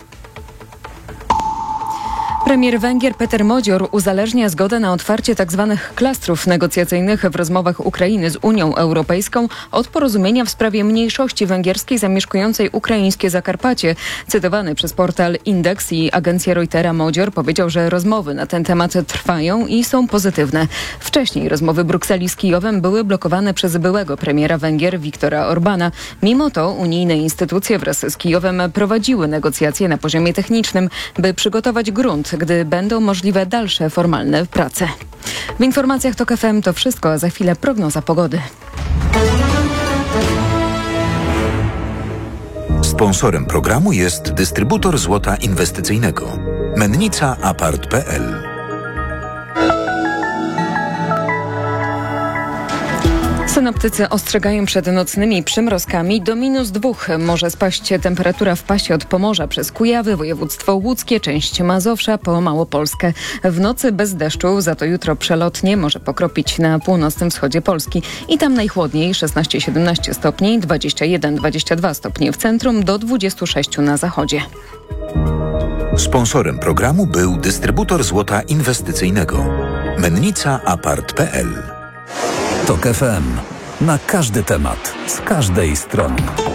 Premier Węgier Peter Modzior uzależnia zgodę na otwarcie tzw. klastrów negocjacyjnych w rozmowach Ukrainy z Unią Europejską od porozumienia w sprawie mniejszości węgierskiej zamieszkującej ukraińskie Zakarpacie. Cytowany przez portal Index i agencję Reutera Modzior powiedział, że rozmowy na ten temat trwają i są pozytywne. Wcześniej rozmowy Brukseli z Kijowem były blokowane przez byłego premiera Węgier Viktora Orbana. Mimo to unijne instytucje wraz z Kijowem prowadziły negocjacje na poziomie technicznym, by przygotować grunt, gdy będą możliwe dalsze formalne prace. W informacjach TOK FM to wszystko, a za chwilę prognoza pogody. Sponsorem programu jest dystrybutor złota inwestycyjnego. Mennica Apart.pl. Synoptycy ostrzegają przed nocnymi przymrozkami. Do -2 może spaść temperatura w pasie od Pomorza przez Kujawy, województwo łódzkie, część Mazowsza po Małopolskę. W nocy bez deszczu, za to jutro przelotnie może pokropić na północnym wschodzie Polski. I tam najchłodniej 16-17 stopni, 21-22 stopnie w centrum, do 26 na zachodzie. Sponsorem programu był dystrybutor złota inwestycyjnego. Mennica Apart.pl. TOK FM. Na każdy temat, z każdej strony.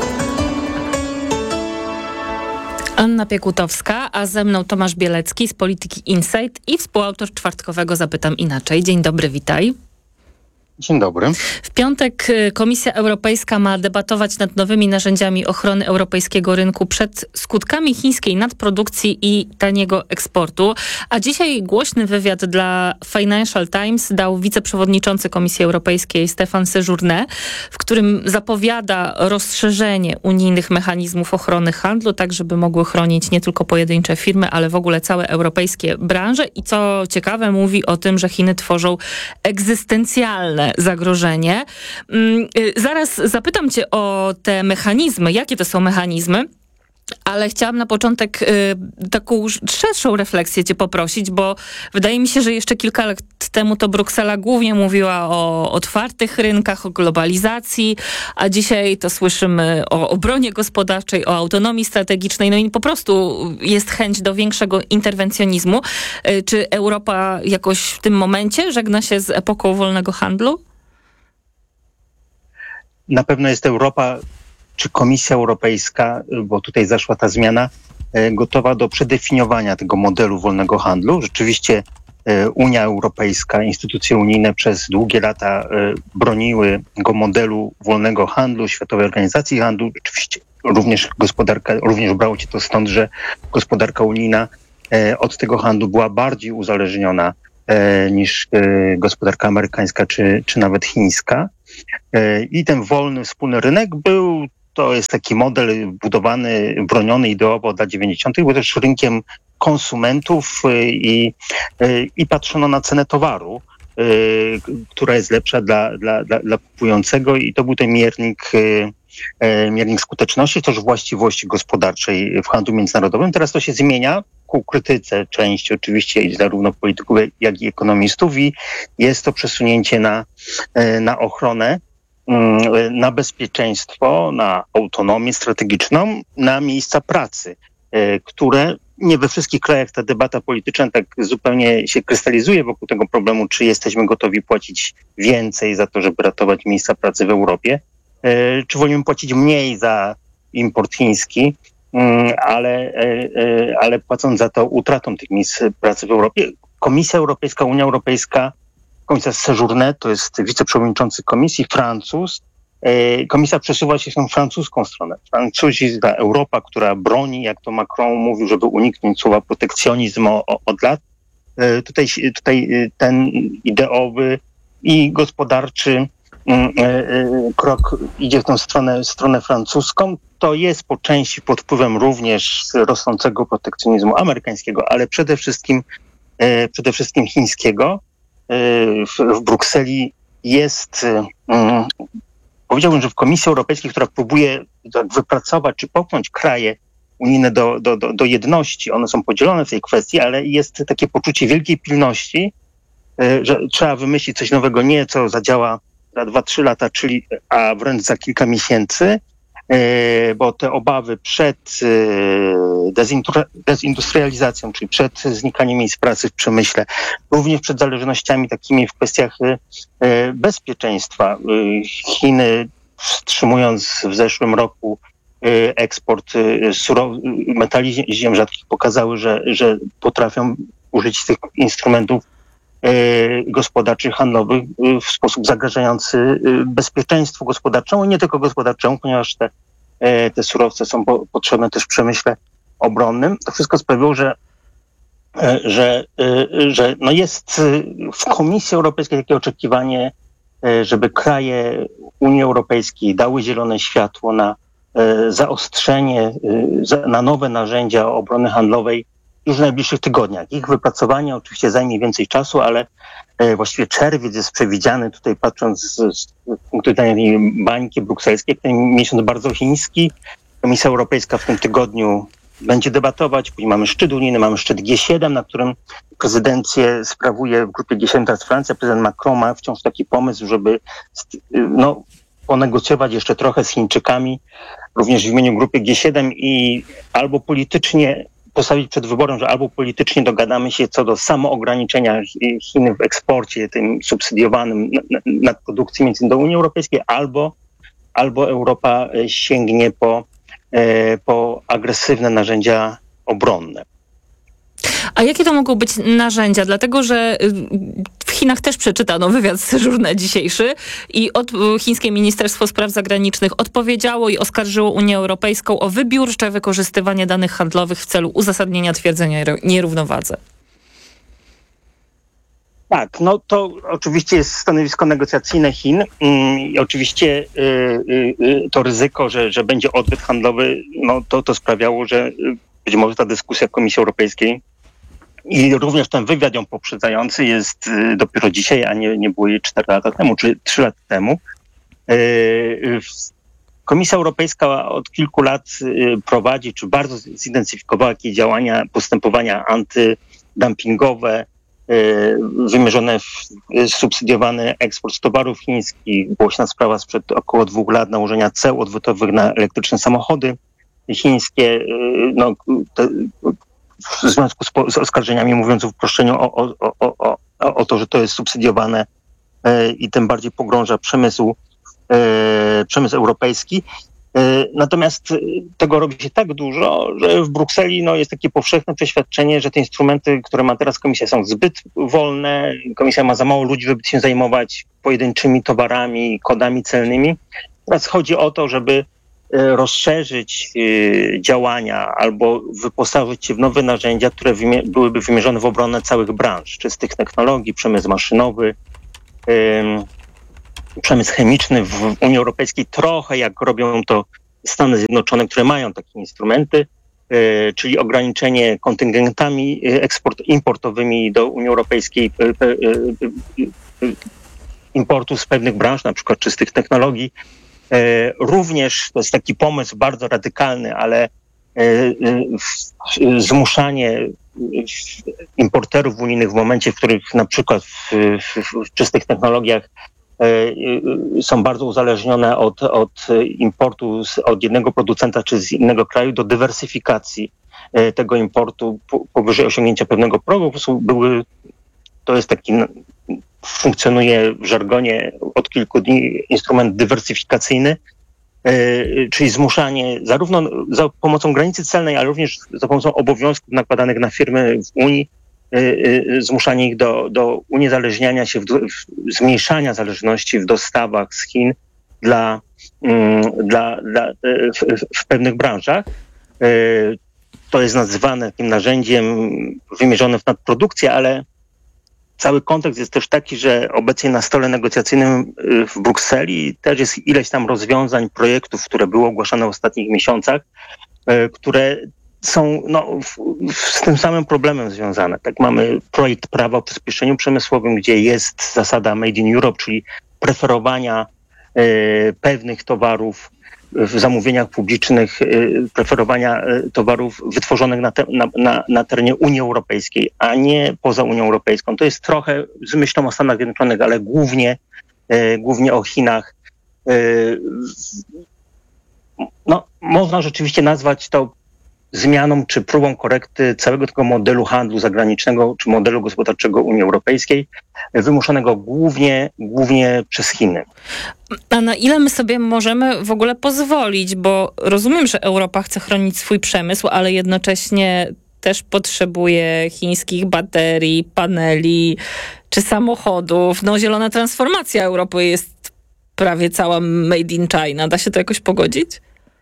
Anna Piekutowska, a ze mną Tomasz Bielecki z Polityki Insight i współautor czwartkowego Zapytam Inaczej. Dzień dobry, witaj. Dzień dobry. W piątek Komisja Europejska ma debatować nad nowymi narzędziami ochrony europejskiego rynku przed skutkami chińskiej nadprodukcji i taniego eksportu. A dzisiaj głośny wywiad dla Financial Times dał wiceprzewodniczący Komisji Europejskiej Stefan Séjourné, w którym zapowiada rozszerzenie unijnych mechanizmów ochrony handlu, tak żeby mogły chronić nie tylko pojedyncze firmy, ale w ogóle całe europejskie branże. I co ciekawe, mówi o tym, że Chiny tworzą egzystencjalne zagrożenie. Zaraz zapytam cię o te mechanizmy. Jakie to są mechanizmy? Ale chciałam na początek taką szerszą refleksję cię poprosić, bo wydaje mi się, że jeszcze kilka lat temu to Bruksela głównie mówiła o otwartych rynkach, o globalizacji, a dzisiaj to słyszymy o obronie gospodarczej, o autonomii strategicznej, no i po prostu jest chęć do większego interwencjonizmu. Czy Europa jakoś w tym momencie żegna się z epoką wolnego handlu? Na pewno jest Europa, czy Komisja Europejska, bo tutaj zaszła ta zmiana, gotowa do przedefiniowania tego modelu wolnego handlu. Rzeczywiście Unia Europejska, instytucje unijne przez długie lata broniły tego modelu wolnego handlu, Światowej Organizacji Handlu. Oczywiście również brało się to stąd, że gospodarka unijna od tego handlu była bardziej uzależniona niż gospodarka amerykańska czy nawet chińska. I ten wolny wspólny rynek to jest taki model budowany, broniony ideowo od lat 90. Był też rynkiem konsumentów i patrzono na cenę towaru, która jest lepsza dla kupującego i to był ten miernik skuteczności, też właściwości gospodarczej w handlu międzynarodowym. Teraz to się zmienia ku krytyce części oczywiście zarówno polityków, jak i ekonomistów i jest to przesunięcie na ochronę, na bezpieczeństwo, na autonomię strategiczną, na miejsca pracy, które nie we wszystkich krajach ta debata polityczna tak zupełnie się krystalizuje wokół tego problemu, czy jesteśmy gotowi płacić więcej za to, żeby ratować miejsca pracy w Europie, czy wolimy płacić mniej za import chiński, ale płacąc za to utratą tych miejsc pracy w Europie. Komisja Europejska, Unia Europejska, komisarz Séjourné, to jest wiceprzewodniczący komisji, Francuz. Komisja przesuwa się w tą francuską stronę. Francuzi, ta Europa, która broni, jak to Macron mówił, żeby uniknąć słowa protekcjonizm od lat. Tutaj ten ideowy i gospodarczy krok idzie w tą stronę francuską. To jest po części pod wpływem również rosnącego protekcjonizmu amerykańskiego, ale przede wszystkim chińskiego. W Brukseli jest, powiedziałbym, że w Komisji Europejskiej, która próbuje wypracować czy popchnąć kraje unijne do jedności, one są podzielone w tej kwestii, ale jest takie poczucie wielkiej pilności, że trzeba wymyślić coś nowego, nie co zadziała za 2-3 lata, a wręcz za kilka miesięcy, bo te obawy przed dezindustrializacją, czyli przed znikaniem miejsc pracy w przemyśle, również przed zależnościami takimi w kwestiach bezpieczeństwa. Chiny, wstrzymując w zeszłym roku eksport metali ziem rzadkich, pokazały, że potrafią użyć tych instrumentów gospodarczych, handlowych w sposób zagrażający bezpieczeństwu gospodarczemu i nie tylko gospodarczemu, ponieważ te surowce są potrzebne też w przemyśle obronnym. To wszystko sprawiło, że jest w Komisji Europejskiej takie oczekiwanie, żeby kraje Unii Europejskiej dały zielone światło na zaostrzenie, na nowe narzędzia obrony handlowej już w najbliższych tygodniach. Ich wypracowanie oczywiście zajmie więcej czasu, ale właściwie czerwiec jest przewidziany, tutaj patrząc z punktu widzenia tej bańki brukselskiej, ten miesiąc bardzo chiński. Komisja Europejska w tym tygodniu będzie debatować, później mamy szczyt unijny, mamy szczyt G7, na którym prezydencję sprawuje w grupie G7 teraz Francja. Prezydent Macron ma wciąż taki pomysł, żeby ponegocjować jeszcze trochę z Chińczykami, również w imieniu grupy G7 i albo politycznie postawić przed wyborem, że albo politycznie dogadamy się co do samoograniczenia Chin w eksporcie, tym subsydiowanym nadprodukcji między do Unii Europejskiej, albo Europa sięgnie po agresywne narzędzia obronne. A jakie to mogą być narzędzia? Dlatego, że w Chinach też przeczytano wywiad z Séjourné dzisiejszy i chińskie Ministerstwo Spraw Zagranicznych odpowiedziało i oskarżyło Unię Europejską o wybiórcze wykorzystywanie danych handlowych w celu uzasadnienia twierdzenia nierównowadze. Tak, no to oczywiście jest stanowisko negocjacyjne Chin i oczywiście to ryzyko, że będzie odwet handlowy, no to sprawiało, że być może ta dyskusja w Komisji Europejskiej i również ten wywiad ją poprzedzający jest dopiero dzisiaj, a nie było jej 4 lata temu, czy 3 lata temu. Komisja Europejska od kilku lat prowadzi, czy bardzo zidentyfikowała jakieś działania, postępowania antydumpingowe, wymierzone w subsydiowany eksport towarów chińskich. Głośna sprawa sprzed około 2 lat nałożenia ceł odwrotowych na elektryczne samochody chińskie. W związku z oskarżeniami, mówiąc w uproszczeniu, o to, że to jest subsydiowane i tym bardziej pogrąża przemysł europejski. Natomiast tego robi się tak dużo, że w Brukseli jest takie powszechne przeświadczenie, że te instrumenty, które ma teraz Komisja, są zbyt wolne. Komisja ma za mało ludzi, żeby się zajmować pojedynczymi towarami, kodami celnymi. Teraz chodzi o to, żeby rozszerzyć działania albo wyposażyć się w nowe narzędzia, które byłyby wymierzone w obronę całych branż, czystych technologii, przemysł maszynowy, przemysł chemiczny w Unii Europejskiej, trochę jak robią to Stany Zjednoczone, które mają takie instrumenty, czyli ograniczenie kontyngentami importowymi do Unii Europejskiej importu z pewnych branż, na przykład czystych technologii. Również to jest taki pomysł bardzo radykalny, ale zmuszanie importerów unijnych w momencie, w których na przykład w czystych technologiach są bardzo uzależnione od importu od jednego producenta czy z innego kraju, do dywersyfikacji tego importu powyżej osiągnięcia pewnego progu. To jest taki, funkcjonuje w żargonie od kilku dni instrument dywersyfikacyjny, czyli zmuszanie zarówno za pomocą granicy celnej, ale również za pomocą obowiązków nakładanych na firmy w Unii, zmuszanie ich do uniezależniania się, zmniejszania zależności w dostawach z Chin w pewnych branżach. To jest nazywane takim narzędziem wymierzonym w nadprodukcję, ale cały kontekst jest też taki, że obecnie na stole negocjacyjnym w Brukseli też jest ileś tam rozwiązań, projektów, które były ogłaszane w ostatnich miesiącach, które są z tym samym problemem związane. Tak, mamy projekt prawa o przyspieszeniu przemysłowym, gdzie jest zasada Made in Europe, czyli preferowania pewnych towarów w zamówieniach publicznych, preferowania towarów wytworzonych na terenie Unii Europejskiej, a nie poza Unią Europejską. To jest trochę z myślą o Stanach Zjednoczonych, ale głównie o Chinach. Można rzeczywiście nazwać to zmianą czy próbą korekty całego tego modelu handlu zagranicznego czy modelu gospodarczego Unii Europejskiej, wymuszonego głównie przez Chiny. A na ile my sobie możemy w ogóle pozwolić? Bo rozumiem, że Europa chce chronić swój przemysł, ale jednocześnie też potrzebuje chińskich baterii, paneli czy samochodów. Zielona transformacja Europy jest prawie cała made in China. Da się to jakoś pogodzić?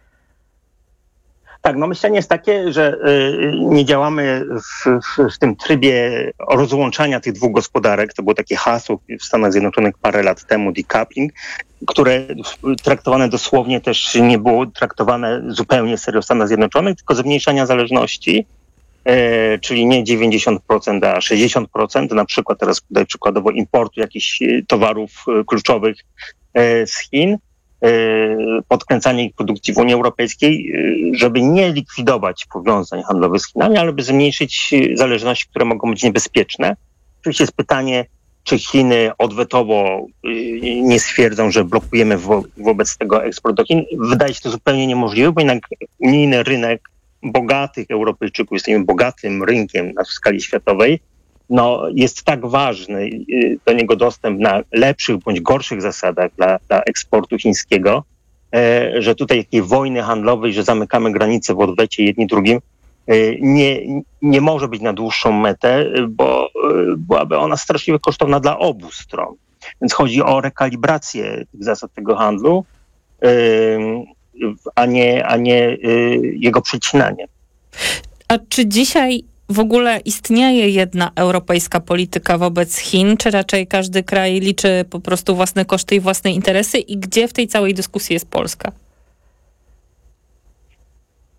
Tak, myślenie jest takie, że nie działamy w tym trybie rozłączania tych dwóch gospodarek. To było takie hasło w Stanach Zjednoczonych parę lat temu, decoupling, które traktowane dosłownie też nie było traktowane zupełnie serio w Stanach Zjednoczonych, tylko zmniejszania zależności, czyli nie 90%, a 60%, na przykład teraz tutaj przykładowo importu jakichś towarów kluczowych z Chin, podkręcanie ich produkcji w Unii Europejskiej, żeby nie likwidować powiązań handlowych z Chinami, ale by zmniejszyć zależności, które mogą być niebezpieczne. Oczywiście jest pytanie, czy Chiny odwetowo nie stwierdzą, że blokujemy wobec tego eksport do Chin. Wydaje się to zupełnie niemożliwe, bo jednak unijny rynek bogatych Europejczyków, jesteśmy bogatym rynkiem w skali światowej, jest tak ważny, do niego dostęp na lepszych bądź gorszych zasadach dla eksportu chińskiego, że tutaj takiej wojny handlowej, że zamykamy granice w odwecie jedni drugim, nie może być na dłuższą metę, bo byłaby ona straszliwie kosztowna dla obu stron. Więc chodzi o rekalibrację tych zasad tego handlu, a nie jego przecinanie. A czy dzisiaj w ogóle istnieje jedna europejska polityka wobec Chin, czy raczej każdy kraj liczy po prostu własne koszty i własne interesy? I gdzie w tej całej dyskusji jest Polska?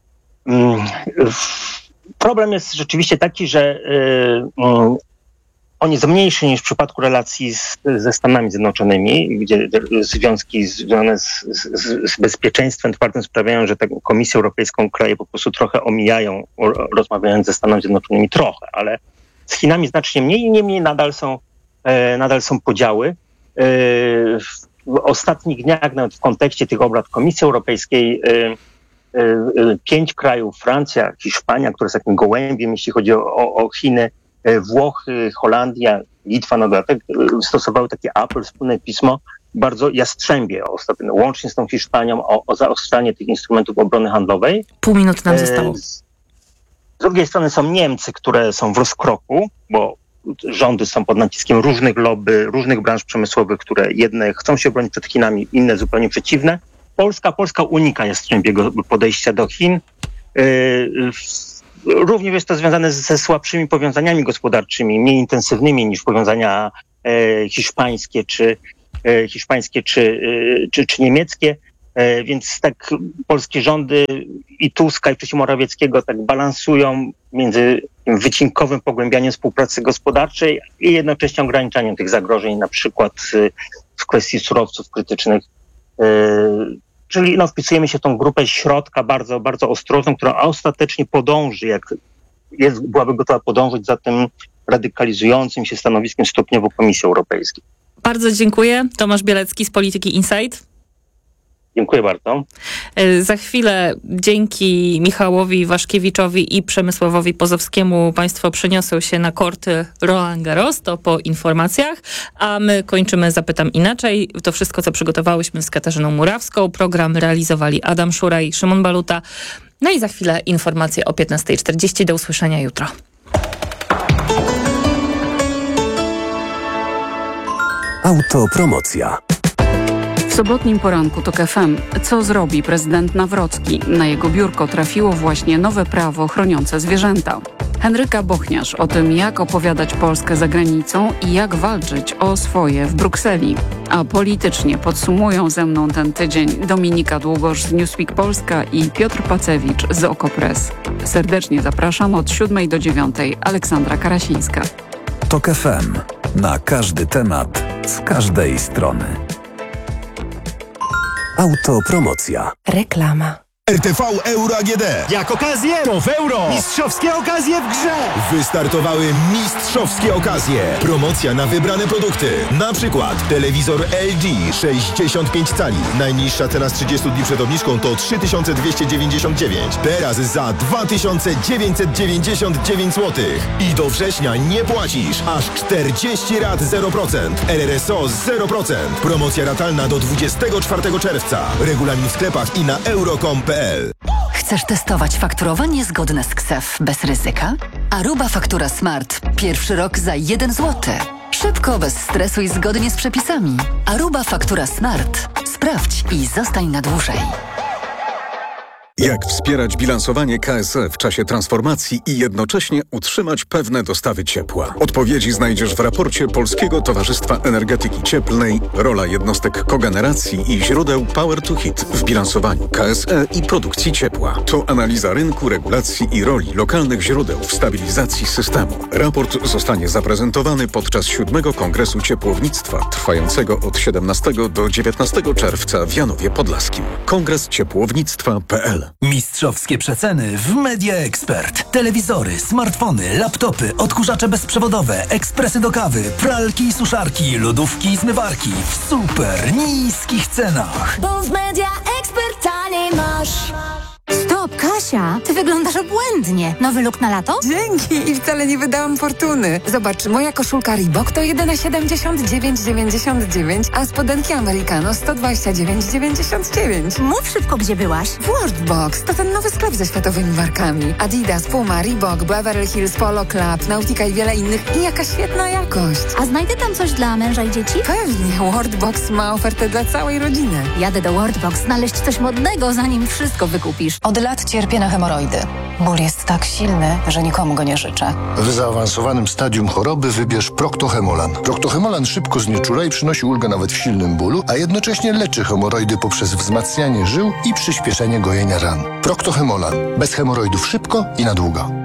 Problem jest rzeczywiście taki, że on jest mniejszy niż w przypadku relacji ze Stanami Zjednoczonymi, gdzie związki związane z bezpieczeństwem twardym sprawiają, że tę Komisję Europejską kraje po prostu trochę omijają, rozmawiając ze Stanami Zjednoczonymi trochę, ale z Chinami znacznie mniej i niemniej nadal są podziały. W ostatnich dniach, nawet w kontekście tych obrad Komisji Europejskiej, 5 krajów, Francja, Hiszpania, które są takim gołębiem, jeśli chodzi o Chiny, Włochy, Holandia, Litwa na dodatek, stosowały taki apel, wspólne pismo, bardzo jastrzębie ostatnio, łącznie z tą Hiszpanią, o zaostrzanie tych instrumentów obrony handlowej. Pół minuty nam zostało. Z drugiej strony są Niemcy, które są w rozkroku, bo rządy są pod naciskiem różnych lobby, różnych branż przemysłowych, które jedne chcą się bronić przed Chinami, inne zupełnie przeciwne. Polska unika jastrzębiego podejścia do Chin. Również jest to związane ze słabszymi powiązaniami gospodarczymi, mniej intensywnymi niż powiązania hiszpańskie czy niemieckie. Więc tak polskie rządy i Tuska i wcześniej Morawieckiego tak balansują między tym wycinkowym pogłębianiem współpracy gospodarczej i jednocześnie ograniczaniem tych zagrożeń, na przykład w kwestii surowców krytycznych. Czyli wpisujemy się w tą grupę środka bardzo, bardzo ostrożną, która ostatecznie podąży, byłaby gotowa podążyć za tym radykalizującym się stanowiskiem stopniowo Komisji Europejskiej. Bardzo dziękuję. Tomasz Bielecki z Polityki Insight. Dziękuję bardzo. Za chwilę dzięki Michałowi Waszkiewiczowi i Przemysławowi Pozowskiemu państwo przeniosą się na korty Roland Garros, to po informacjach, a my kończymy Zapytam Inaczej. To wszystko, co przygotowałyśmy z Katarzyną Murawską. Program realizowali Adam Szura i Szymon Baluta. No i za chwilę informacje o 15:40. Do usłyszenia jutro. Autopromocja. W sobotnim poranku TOK FM. Co zrobi prezydent Nawrocki? Na jego biurko trafiło właśnie nowe prawo chroniące zwierzęta. Henryka Bochniarz o tym, jak opowiadać Polskę za granicą i jak walczyć o swoje w Brukseli. A politycznie podsumują ze mną ten tydzień Dominika Długosz z Newsweek Polska i Piotr Pacewicz z Okopres. Serdecznie zapraszam od 7 do 9. Aleksandra Karasińska. TOK FM. Na każdy temat, z każdej strony. Autopromocja. Reklama. RTV Euro AGD. Jak okazję, to w euro. Mistrzowskie okazje w grze. Wystartowały mistrzowskie okazje. Promocja na wybrane produkty. Na przykład telewizor LG 65 cali. Najniższa cena z 30 dni przed obniżką to 3299. Teraz za 2999 zł. I do września nie płacisz. Aż 40 rat 0%. RRSO 0%. Promocja ratalna do 24 czerwca. Regulamin w sklepach i na euro.com.pl. Chcesz testować fakturowanie zgodne z KSEF bez ryzyka? Aruba Faktura Smart. Pierwszy rok za 1 zł. Szybko, bez stresu i zgodnie z przepisami. Aruba Faktura Smart. Sprawdź i zostań na dłużej. Jak wspierać bilansowanie KSE w czasie transformacji i jednocześnie utrzymać pewne dostawy ciepła? Odpowiedzi znajdziesz w raporcie Polskiego Towarzystwa Energetyki Cieplnej Rola jednostek kogeneracji i źródeł Power to Heat w bilansowaniu KSE i produkcji ciepła. To analiza rynku, regulacji i roli lokalnych źródeł w stabilizacji systemu. Raport zostanie zaprezentowany podczas 7. Kongresu Ciepłownictwa trwającego od 17 do 19 czerwca w Janowie Podlaskim. Kongres Ciepłownictwa.pl. Mistrzowskie przeceny w Media Expert. Telewizory, smartfony, laptopy, odkurzacze bezprzewodowe, ekspresy do kawy, pralki i suszarki, lodówki i zmywarki w super niskich cenach. Bo w Media Expert taniej masz. Stop, Kasia, ty wyglądasz obłędnie. Nowy look na lato? Dzięki i wcale nie wydałam fortuny. Zobacz, moja koszulka Reebok to jedyne 79,99, a spodenki Americano 129,99. Mów szybko, gdzie byłaś. W Worldbox to ten nowy sklep ze światowymi markami. Adidas, Puma, Reebok, Beverly Hills, Polo Club, Nautica i wiele innych. I jaka świetna jakość. A znajdę tam coś dla męża i dzieci? Pewnie, Worldbox ma ofertę dla całej rodziny. Jadę do Worldbox znaleźć coś modnego, zanim wszystko wykupisz. Od lat cierpię na hemoroidy. Ból jest tak silny, że nikomu go nie życzę. W zaawansowanym stadium choroby wybierz Proctohemolan. Proctohemolan szybko znieczula i przynosi ulgę nawet w silnym bólu, a jednocześnie leczy hemoroidy poprzez wzmacnianie żył i przyspieszenie gojenia ran. Proctohemolan. Bez hemoroidów szybko i na długo.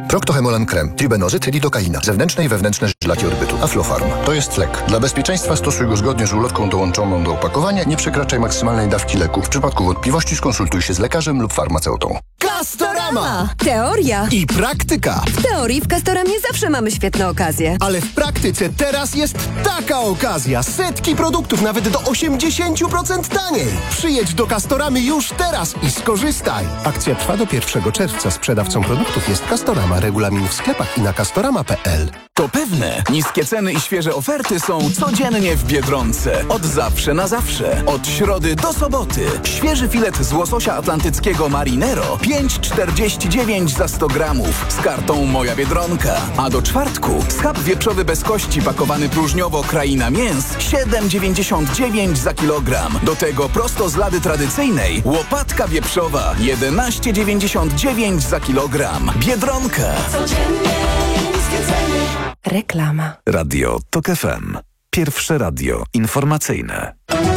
Proctohemolan krem, tribenozyt, lidokaina, zewnętrzne i wewnętrzne żylaki odbytu, Aflofarm. To jest lek. Dla bezpieczeństwa stosuj go zgodnie z ulotką dołączoną do opakowania. Nie przekraczaj maksymalnej dawki leku. W przypadku wątpliwości skonsultuj się z lekarzem lub farmaceutą. Castorama! Teoria i praktyka. W teorii w Castoramie zawsze mamy świetne okazje. Ale w praktyce teraz jest taka okazja. Setki produktów nawet do 80% taniej. Przyjedź do Castoramy już teraz i skorzystaj. Akcja trwa do 1 czerwca. Sprzedawcą produktów jest Castorama. Regulamin w sklepach i na castorama.pl. To pewne. Niskie ceny i świeże oferty są codziennie w Biedronce. Od zawsze na zawsze. Od środy do soboty. Świeży filet z łososia atlantyckiego Marinero 5,49 za 100 gramów z kartą Moja Biedronka. A do czwartku schab wieprzowy bez kości pakowany próżniowo Kraina Mięs 7,99 za kilogram. Do tego prosto z lady tradycyjnej łopatka wieprzowa 11,99 za kilogram. Biedronka. Codziennie niskie ceny. Reklama. Radio TOK FM. Pierwsze radio informacyjne.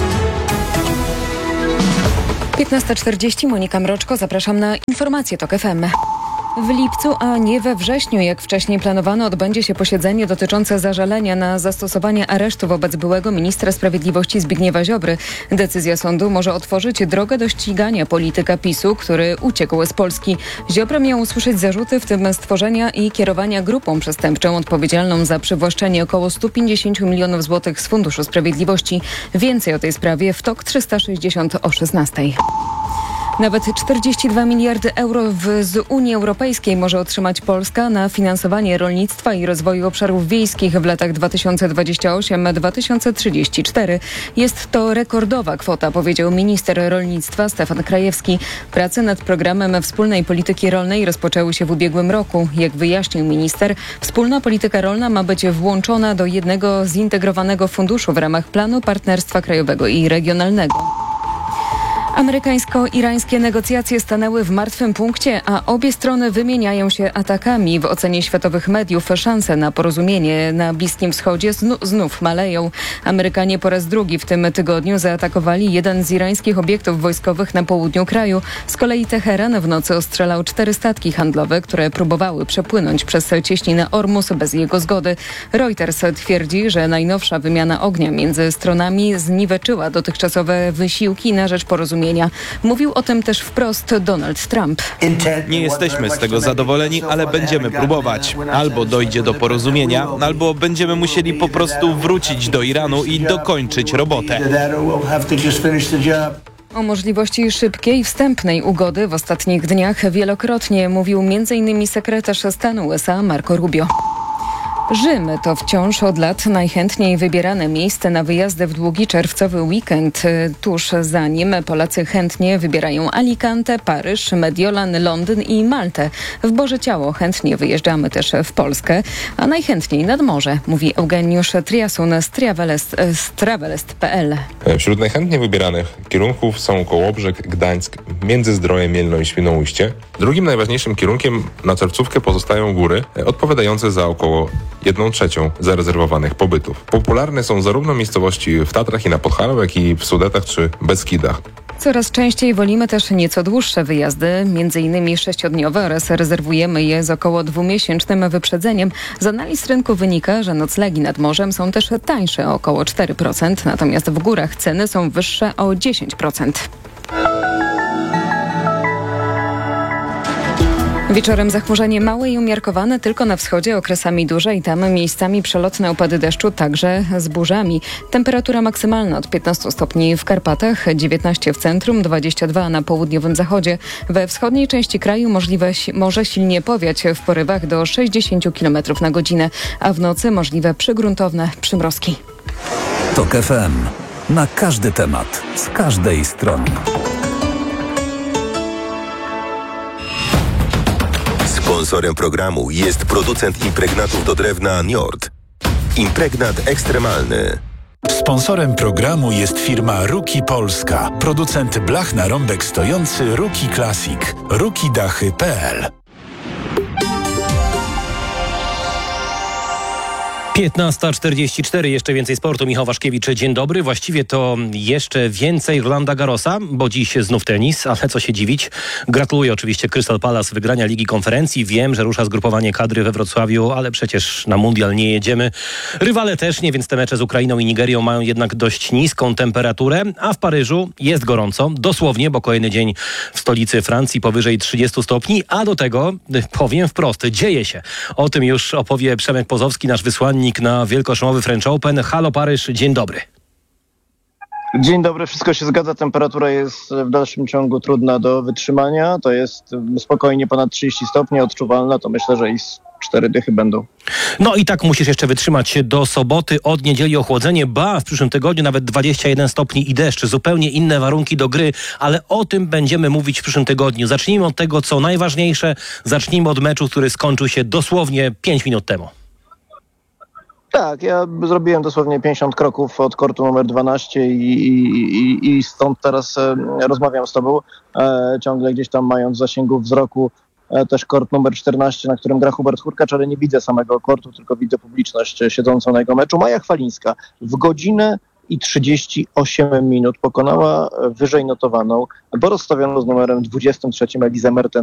15:40, Monika Mroczko, zapraszam na informacje TOK FM. W lipcu, a nie we wrześniu, jak wcześniej planowano, odbędzie się posiedzenie dotyczące zażalenia na zastosowanie aresztu wobec byłego ministra sprawiedliwości Zbigniewa Ziobry. Decyzja sądu może otworzyć drogę do ścigania polityka PiS-u, który uciekł z Polski. Ziobra miał usłyszeć zarzuty, w tym stworzenia i kierowania grupą przestępczą odpowiedzialną za przywłaszczenie około 150 milionów złotych z Funduszu Sprawiedliwości. Więcej o tej sprawie w TOK 360 o 16:00. Nawet 42 miliardy euro z Unii Europejskiej może otrzymać Polska na finansowanie rolnictwa i rozwoju obszarów wiejskich w latach 2028-2034. Jest to rekordowa kwota, powiedział minister rolnictwa Stefan Krajewski. Prace nad programem wspólnej polityki rolnej rozpoczęły się w ubiegłym roku. Jak wyjaśnił minister, wspólna polityka rolna ma być włączona do jednego zintegrowanego funduszu w ramach planu partnerstwa krajowego i regionalnego. Amerykańsko-irańskie negocjacje stanęły w martwym punkcie, a obie strony wymieniają się atakami. W ocenie światowych mediów szanse na porozumienie na Bliskim Wschodzie znów maleją. Amerykanie po raz drugi w tym tygodniu zaatakowali jeden z irańskich obiektów wojskowych na południu kraju. Z kolei Teheran w nocy ostrzelał 4 statki handlowe, które próbowały przepłynąć przez cieśninę Ormus bez jego zgody. Reuters twierdzi, że najnowsza wymiana ognia między stronami zniweczyła dotychczasowe wysiłki na rzecz porozumienia. Mówił o tym też wprost Donald Trump. Nie jesteśmy z tego zadowoleni, ale będziemy próbować. Albo dojdzie do porozumienia, albo będziemy musieli po prostu wrócić do Iranu i dokończyć robotę. O możliwości szybkiej, wstępnej ugody w ostatnich dniach wielokrotnie mówił m.in. sekretarz stanu USA Marco Rubio. Rzym to wciąż od lat najchętniej wybierane miejsce na wyjazdy w długi czerwcowy weekend. Tuż za nim Polacy chętnie wybierają Alicante, Paryż, Mediolan, Londyn i Maltę. W Boże Ciało chętnie wyjeżdżamy też w Polskę, a najchętniej nad morze, mówi Eugeniusz Triasun z Travelest.pl. Wśród najchętniej wybieranych kierunków są Kołobrzeg, Gdańsk, Międzyzdroje, Mielno i Świnoujście. Drugim najważniejszym kierunkiem na czerwcówkę pozostają góry, odpowiadające za około 1/3 zarezerwowanych pobytów. Popularne są zarówno miejscowości w Tatrach i na Podhalu, jak i w Sudetach czy Beskidach. Coraz częściej wolimy też nieco dłuższe wyjazdy, m.in. 6-dniowe oraz rezerwujemy je z około 2-miesięcznym wyprzedzeniem. Z analiz rynku wynika, że noclegi nad morzem są też tańsze o około 4%, natomiast w górach ceny są wyższe o 10%. Wieczorem zachmurzenie małe i umiarkowane tylko na wschodzie, okresami duże i tam miejscami przelotne opady deszczu, także z burzami. Temperatura maksymalna od 15 stopni w Karpatach, 19 w centrum, 22 na południowym zachodzie. We wschodniej części kraju może silnie powiać w porywach do 60 km na godzinę, a w nocy możliwe przygruntowne przymrozki. TOK FM. Na każdy temat, z każdej strony. Sponsorem programu jest producent impregnatów do drewna Njord. Impregnat ekstremalny. Sponsorem programu jest firma Ruki Polska. Producent blach na rąbek stojący Ruki Classic. rukidachy.pl. 15:44, jeszcze więcej sportu. Michał Waszkiewicz, dzień dobry. Właściwie to jeszcze więcej Rolanda Garrosa, bo dziś znów tenis, ale co się dziwić. Gratuluję oczywiście Crystal Palace wygrania Ligi Konferencji. Wiem, że rusza zgrupowanie kadry we Wrocławiu, ale przecież na mundial nie jedziemy. Rywale też nie, więc te mecze z Ukrainą i Nigerią mają jednak dość niską temperaturę, a w Paryżu jest gorąco, dosłownie, bo kolejny dzień w stolicy Francji powyżej 30 stopni, a do tego, powiem wprost, dzieje się. O tym już opowie Przemek Pozowski, nasz wysłannik na wielkoszemowy French Open. Halo Paryż, dzień dobry. Dzień dobry, wszystko się zgadza. Temperatura jest w dalszym ciągu trudna do wytrzymania. To jest spokojnie ponad 30 stopni, odczuwalna. To myślę, że i 4 dychy będą. No i tak musisz jeszcze wytrzymać się do soboty. Od niedzieli ochłodzenie, w przyszłym tygodniu nawet 21 stopni i deszcz. Zupełnie inne warunki do gry, ale o tym będziemy mówić w przyszłym tygodniu. Zacznijmy od tego, co najważniejsze. Zacznijmy od meczu, który skończył się dosłownie 5 minut temu. Tak, ja zrobiłem dosłownie 50 kroków od kortu numer 12 i stąd teraz rozmawiam z tobą, ciągle gdzieś tam mając w zasięgu wzroku też kort numer 14, na którym gra Hubert Hurkacz, ale nie widzę samego kortu, tylko widzę publiczność siedzącą na jego meczu. Maja Chwalińska w godzinę i 38 minut pokonała wyżej notowaną, bo rozstawiono z numerem 23 Elizę Mertens.